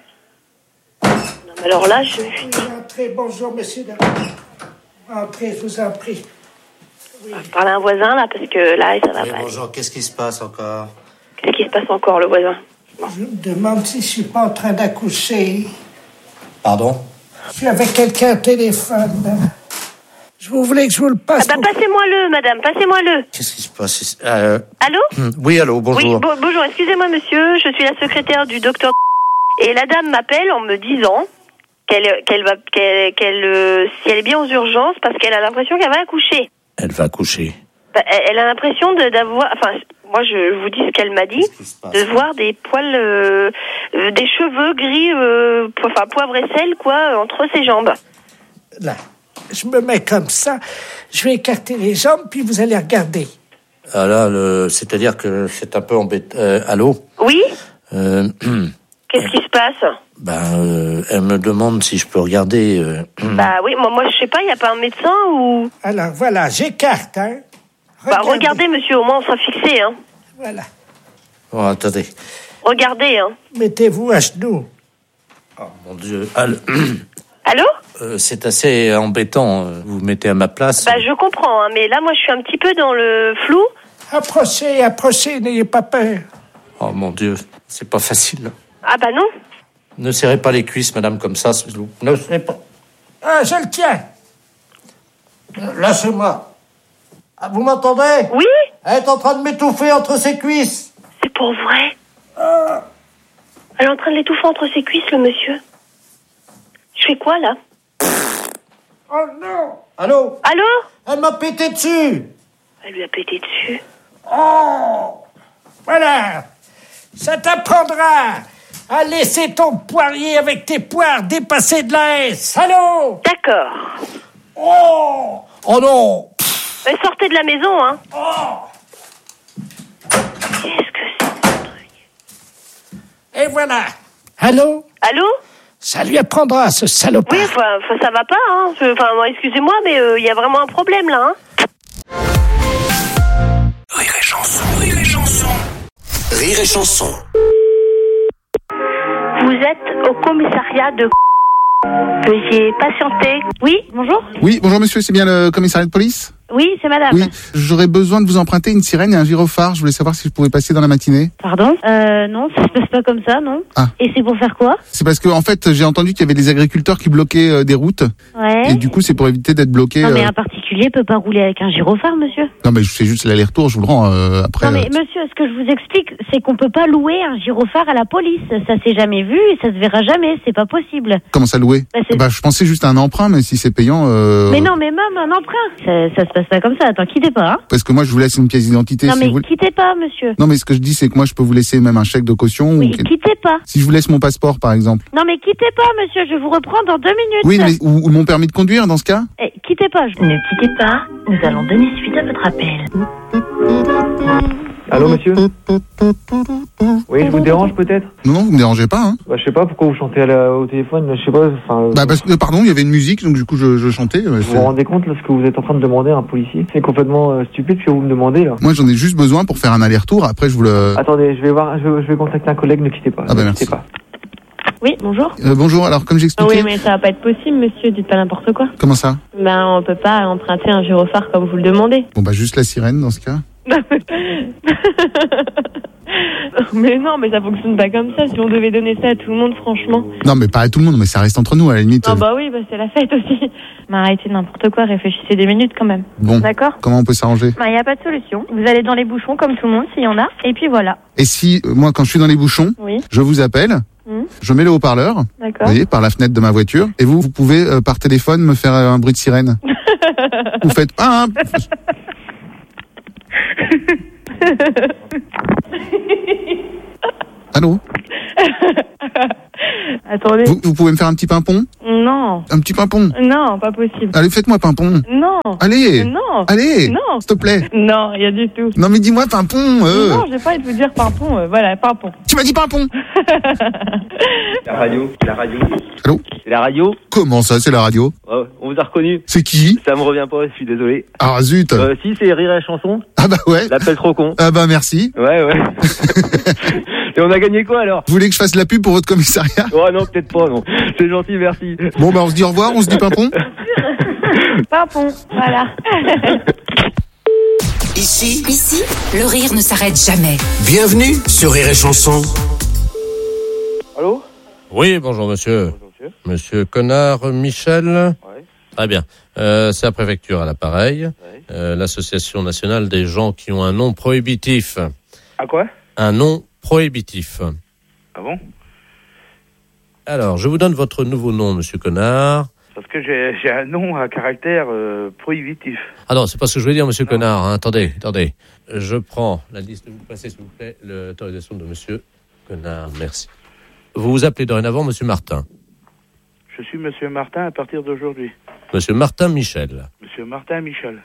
Non, mais alors là, je... Entrez, bonjour, monsieur. Entrez, je vous en prie. Oui. Je parle à un voisin, là, parce que là, ça va oui, pas. Bonjour, qu'est-ce qui se passe encore? Qu'est-ce qui se passe encore, le voisin? Bon. Je me demande si je suis pas en train d'accoucher. Pardon? Je suis avec quelqu'un au téléphone. Je vous voulais que je vous le passe. Ah bah, passez-moi-le, madame, passez-moi-le. Qu'est-ce qui se passe? euh... Allô? Oui, allô, bonjour. Oui, bo- bonjour, excusez-moi, monsieur, je suis la secrétaire du docteur... Et la dame m'appelle en me disant qu'elle, qu'elle va, qu'elle, qu'elle, euh, si elle est bien aux urgences, parce qu'elle a l'impression qu'elle va accoucher. Elle va accoucher. Bah, elle, elle a l'impression de, d'avoir... Enfin, moi, je vous dis ce qu'elle m'a dit, de voir des poils, euh, euh, des cheveux gris, euh, po- enfin, poivre et sel, quoi, entre ses jambes. Là, je me mets comme ça, je vais écarter les jambes, puis vous allez regarder. Ah là, le... c'est-à-dire que c'est un peu embêtant. Euh, allô? Oui? euh... Qu'est-ce qui se passe? Ben, euh, elle me demande si je peux regarder. Euh... Bah oui, moi, moi je sais pas, il n'y a pas un médecin ou... Alors, voilà, j'écarte, hein. Bah regardez, monsieur, au moins on sera fixé, hein. Voilà. Oh, attendez. Regardez, hein. Mettez-vous à genoux. Oh, mon Dieu. Allô? Allô? Euh, c'est assez embêtant. Vous vous mettez à ma place. Bah je comprends, hein, mais là, moi, je suis un petit peu dans le flou. Approchez, approchez, n'ayez pas peur. Oh, mon Dieu. C'est pas facile. Ah bah non. Ne serrez pas les cuisses, madame, comme ça. s'il vous plaît. Ne serrez pas. Ah, je le tiens. Lâchez-moi. Ah, vous m'entendez? Oui? Elle est en train de m'étouffer entre ses cuisses. C'est pour vrai? Elle est en train de l'étouffer entre ses cuisses, le monsieur. Je fais quoi, là? Oh non! Allô? Allô? Elle m'a pété dessus. Elle lui a pété dessus. Oh! Voilà! Ça t'apprendra à laisser ton poirier avec tes poires dépasser de la haie. Allô? D'accord. Oh! Oh non! Mais sortez de la maison, hein. Oh! Qu'est-ce que c'est, ce truc? Et voilà. Allô? Allô? Ça lui apprendra, ce salopard. Oui, enfin, enfin, ça va pas, hein. Enfin, excusez-moi, mais il euh, y a vraiment un problème, là, hein. Rire et chanson, rire et chanson. Rire et chanson. Vous êtes au commissariat de... Veuillez patienter. Oui, bonjour. Oui, bonjour monsieur, c'est bien le commissariat de police? Oui, c'est madame. Oui, j'aurais besoin de vous emprunter une sirène et un gyrophare. Je voulais savoir si je pouvais passer dans la matinée. Pardon? Euh, non, ça se passe pas comme ça, non. Ah. Et c'est pour faire quoi? C'est parce que, en fait, j'ai entendu qu'il y avait des agriculteurs qui bloquaient euh, des routes. Ouais. Et du coup, c'est pour éviter d'être bloqué. Non, mais euh... un particulier peut pas rouler avec un gyrophare, monsieur. Non, mais je fais juste l'aller-retour, je vous le rends euh, après. Non, mais euh... monsieur, ce que je vous explique, c'est qu'on peut pas louer un gyrophare à la police. Ça s'est jamais vu et ça se verra jamais. C'est pas possible. Comment ça louer? Bah, c'est... bah, je pensais juste à un emprunt, mais si c'est payant. Euh... Mais non, mais même un emprunt. Ça, ça se passe pas comme ça. Attends, quittez pas, hein. Parce que moi, je vous laisse une pièce d'identité. Non, si mais vous voulez. quittez pas, monsieur. Non, mais ce que je dis, c'est que moi, je peux vous laisser même un chèque de caution. Oui, ou... quittez pas. Si je vous laisse mon passeport, par exemple. Non, mais quittez pas, monsieur. Je vous reprends dans deux minutes. Oui, mais ou, ou mon permis de conduire, dans ce cas. Eh, quittez pas. Je... Ne quittez pas. Nous allons donner suite à votre appel. Allô, monsieur? Oui, je vous dérange peut-être? Non, non, vous me dérangez pas, hein. Bah, je sais pas pourquoi vous chantez à la, au téléphone, je sais pas, enfin... Bah, parce que, pardon, il y avait une musique, donc du coup, je, je chantais. Vous vous rendez compte, là, ce que vous êtes en train de demander à un policier? C'est complètement euh, stupide ce que vous me demandez, là. Moi, j'en ai juste besoin pour faire un aller-retour, après, je vous le... Attendez, je vais voir, je, je vais contacter un collègue, ne quittez pas. Ah bah, ne merci. quittez pas. Oui, bonjour. Euh, bonjour, alors, comme j'expliquais... Oui, mais ça va pas être possible, monsieur, dites pas n'importe quoi. Comment ça? Ben, on peut pas emprunter un gyrophare comme vous le demandez. Bon, bah, juste la sirène, dans ce cas. Mais non, mais ça fonctionne pas comme ça. Si on devait donner ça à tout le monde, franchement. Non, mais pas à tout le monde, mais ça reste entre nous, à la limite. Ah bah oui, bah c'est la fête aussi. Mais arrêtez n'importe quoi, réfléchissez des minutes quand même. Bon, d'accord. Comment on peut s'arranger? Bah y a pas de solution. Vous allez dans les bouchons comme tout le monde, s'il y en a, et puis voilà. Et si, euh, moi, quand je suis dans les bouchons, Oui. je vous appelle, Mmh. je mets le haut-parleur, D'accord. vous voyez, par la fenêtre de ma voiture, et vous, vous pouvez, euh, par téléphone, me faire euh, un bruit de sirène. Vous faites... Ah, hein. Allô? Attendez. Vous, vous pouvez me faire un petit pimpon? Non. Un petit pimpon? Non, pas possible. Allez, faites-moi pimpon. Non. Allez. Non. Allez. Non. S'il te plaît. Non, rien du tout. Non, mais dis-moi pimpon. Euh. Non, j'ai pas envie de vous dire pimpon. Euh, voilà, pimpon. Tu m'as dit pimpon. La radio, la radio. Allô? C'est la radio? Comment ça, c'est la radio? Oh, on vous a reconnu. C'est qui? Ça me revient pas, je suis désolé. Ah, zut. Euh, si, c'est Rire et Chanson. Ah bah ouais. L'appel trop con. Ah bah merci. Ouais, ouais. Et on a gagné quoi alors? Vous voulez que je fasse la pub pour votre commissariat? Oh non, peut-être pas, non. C'est gentil, merci. Bon bah on se dit au revoir, on se dit pimpon. Pimpon, voilà. Ici, ici, le rire ne s'arrête jamais. Bienvenue sur Rire et Chanson. Allô? Oui, bonjour monsieur. Bonjour monsieur. Monsieur Connard Michel. Ouais. Très bien. Euh, c'est la préfecture à l'appareil. Ouais. Euh, L'association nationale des gens qui ont un nom prohibitif. À quoi? Un nom prohibitif. Ah bon? Alors, je vous donne votre nouveau nom, monsieur Connard. Parce que j'ai, j'ai un nom à caractère euh, prohibitif. Ah non, c'est pas ce que je voulais dire, monsieur non. Connard. Hein. Attendez, attendez. Je prends la liste. Vous passez, s'il vous plaît, l'autorisation de monsieur Connard. Merci. Vous vous appelez dorénavant monsieur Martin. Je suis monsieur Martin à partir d'aujourd'hui. Monsieur Martin Michel. Monsieur Martin Michel.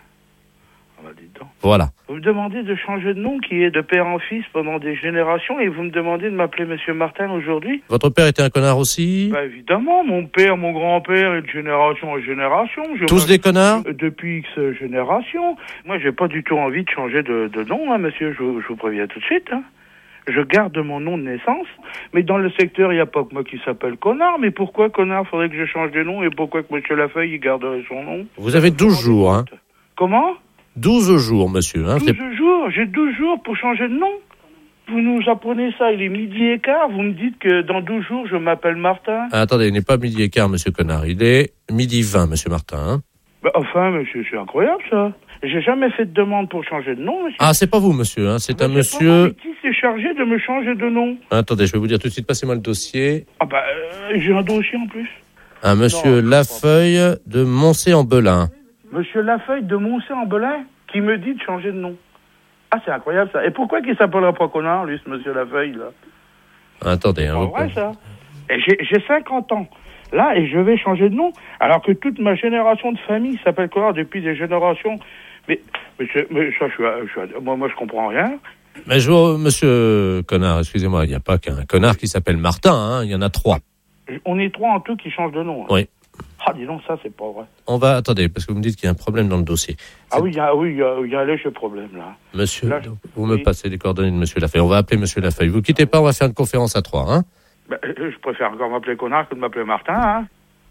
Ah bah dites donc. Voilà. Vous me demandez de changer de nom qui est de père en fils pendant des générations et vous me demandez de m'appeler monsieur Martin aujourd'hui? Votre père était un connard aussi? Bah évidemment, mon père, mon grand-père et de génération en génération. Je Tous des connards? Depuis X générations. Moi j'ai pas du tout envie de changer de, de nom, hein, monsieur, je, je vous préviens tout de suite. Hein. Je garde mon nom de naissance, mais dans le secteur, il n'y a pas que moi qui s'appelle Connard. Mais pourquoi Connard faudrait que je change de nom et pourquoi que monsieur Lafeuille, il garderait son nom? Vous avez douze jours, hein? Comment? douze jours, monsieur. Hein, douze jours? J'ai douze jours pour changer de nom? Vous nous apprenez ça, il est midi et quart, vous me dites que dans douze jours, je m'appelle Martin? Ah, attendez, il n'est pas midi et quart, monsieur Connard. Il est midi vingt, monsieur Martin. Hein. Bah, enfin, monsieur, c'est incroyable, ça. J'ai jamais fait de demande pour changer de nom, monsieur. Ah, c'est pas vous, monsieur. Hein, c'est bah, un c'est monsieur... Pas qui s'est chargé de me changer de nom? Attendez, je vais vous dire tout de suite, passez-moi le dossier. Ah bah, euh, j'ai un dossier en plus. Un monsieur non, Lafeuille de Moncé-en-Belin. Monsieur Lafeuille de Moncé-en-Belin qui me dit de changer de nom. Ah, c'est incroyable, ça. Et pourquoi qu'il s'appellerait pas Connard, lui, ce monsieur Lafeuille, là? Attendez. C'est hein, pas vrai, ça. Et j'ai, j'ai cinquante ans. Là, et je vais changer de nom, alors que toute ma génération de famille s'appelle Connard depuis des générations. Mais, mais, mais ça, je suis, je suis, moi, moi, je comprends rien. Mais je vois, monsieur Connard, excusez-moi, il n'y a pas qu'un connard qui s'appelle Martin, hein, il y en a trois. On est trois en tout qui changent de nom. Hein. Oui. Ah, dis donc, ça, c'est pas vrai. On va, attendez, parce que vous me dites qu'il y a un problème dans le dossier. Ah c'est... oui, il y a, oui, il y a, il y a un léger problème, là. Monsieur, là, je... vous me oui. passez les coordonnées de monsieur Lafeuille. On va appeler monsieur Lafeuille. Vous quittez pas, on va faire une conférence à trois, hein. Ben, je préfère encore m'appeler Connard que de m'appeler Martin, hein.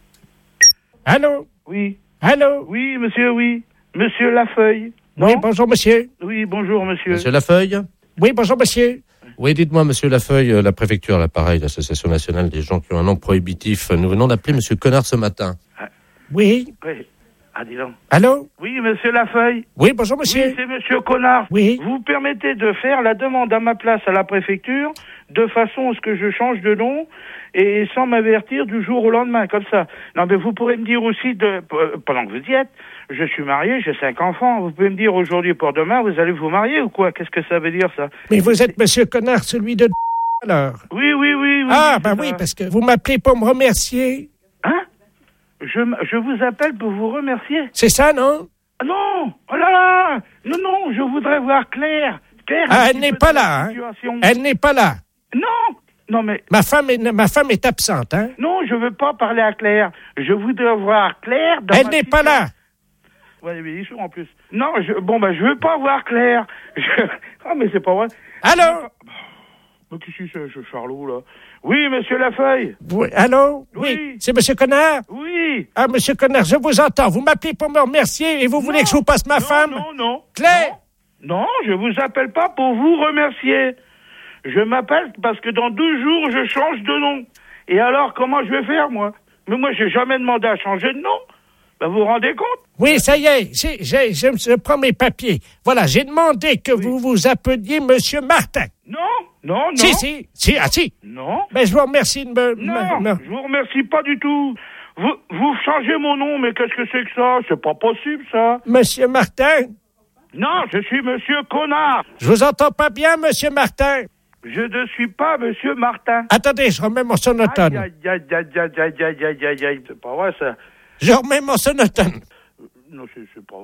Allô? Oui. Allô? Oui, monsieur, oui. Monsieur Lafeuille. Non? Oui, bonjour, monsieur. Oui, bonjour, monsieur. Monsieur Lafeuille? Oui, bonjour, monsieur. Oui, dites-moi, monsieur Lafeuille, la préfecture, l'appareil, l'Association nationale des gens qui ont un nom prohibitif. Nous venons d'appeler monsieur Connard ce matin. Ah. Oui. Oui. Ah, dis donc. Allô? Oui, monsieur Lafeuille. Oui, bonjour, monsieur. Oui, c'est monsieur Connard. Oui. Vous permettez de faire la demande à ma place à la préfecture de façon à ce que je change de nom et sans m'avertir du jour au lendemain, comme ça. Non, mais vous pourrez me dire aussi, de, pendant que vous y êtes, je suis marié, j'ai cinq enfants. Vous pouvez me dire aujourd'hui pour demain, vous allez vous marier ou quoi? Qu'est-ce que ça veut dire, ça? Mais vous êtes monsieur Connard, celui de alors. Oui, oui, oui. oui ah, oui, ben oui, parce que vous m'appelez pour me remercier. Hein? Je, je vous appelle pour vous remercier. C'est ça, non? Non! Oh là là! Non, non, je voudrais voir Claire. Claire ah, elle n'est pas là, hein? Elle n'est pas là. Non, non mais... Ma femme est, ma femme est absente, hein? Non, je veux pas parler à Claire. Je voudrais voir Claire dans Elle ma n'est pas là. Ouais, mais ils sont en plus. Non, je, bon, bah, je veux pas voir Claire. Je... Ah, mais c'est pas vrai. Allô? Mais qu'est-ce que c'est, ce Charlot, là? Oui, monsieur Lafeuille. Oui, allô? Oui. Oui. C'est monsieur Connard? Oui. Ah, monsieur Connard, je vous entends. Vous m'appelez pour me remercier et vous voulez Non. que je vous passe ma non, femme? Non, non. Claire? Non, je vous appelle pas pour vous remercier. Je m'appelle parce que dans douze jours, je change de nom. Et alors, comment je vais faire, moi? Mais moi, j'ai jamais demandé à changer de nom. Ben, vous vous rendez compte? Oui, ça y est, j'ai, j'ai, je, je prends mes papiers. Voilà, j'ai demandé que oui. vous vous appeliez Monsieur Martin. Non, non, non. Si, si, si, ah si. Non. Mais je vous remercie de me... Non, me, me... je vous remercie pas du tout. Vous, vous changez mon nom, mais qu'est-ce que c'est que ça? C'est pas possible, ça. Monsieur Martin? Non, je suis Monsieur Connard. Je vous entends pas bien, Monsieur Martin. Je ne suis pas Monsieur Martin. Attendez, je remets mon sonotone. Aïe, aïe, aïe, aïe, aïe, aïe, aïe, aïe, aïe, c'est pas vrai, ça. Je remets mon sonotone. Non, c'est, c'est pas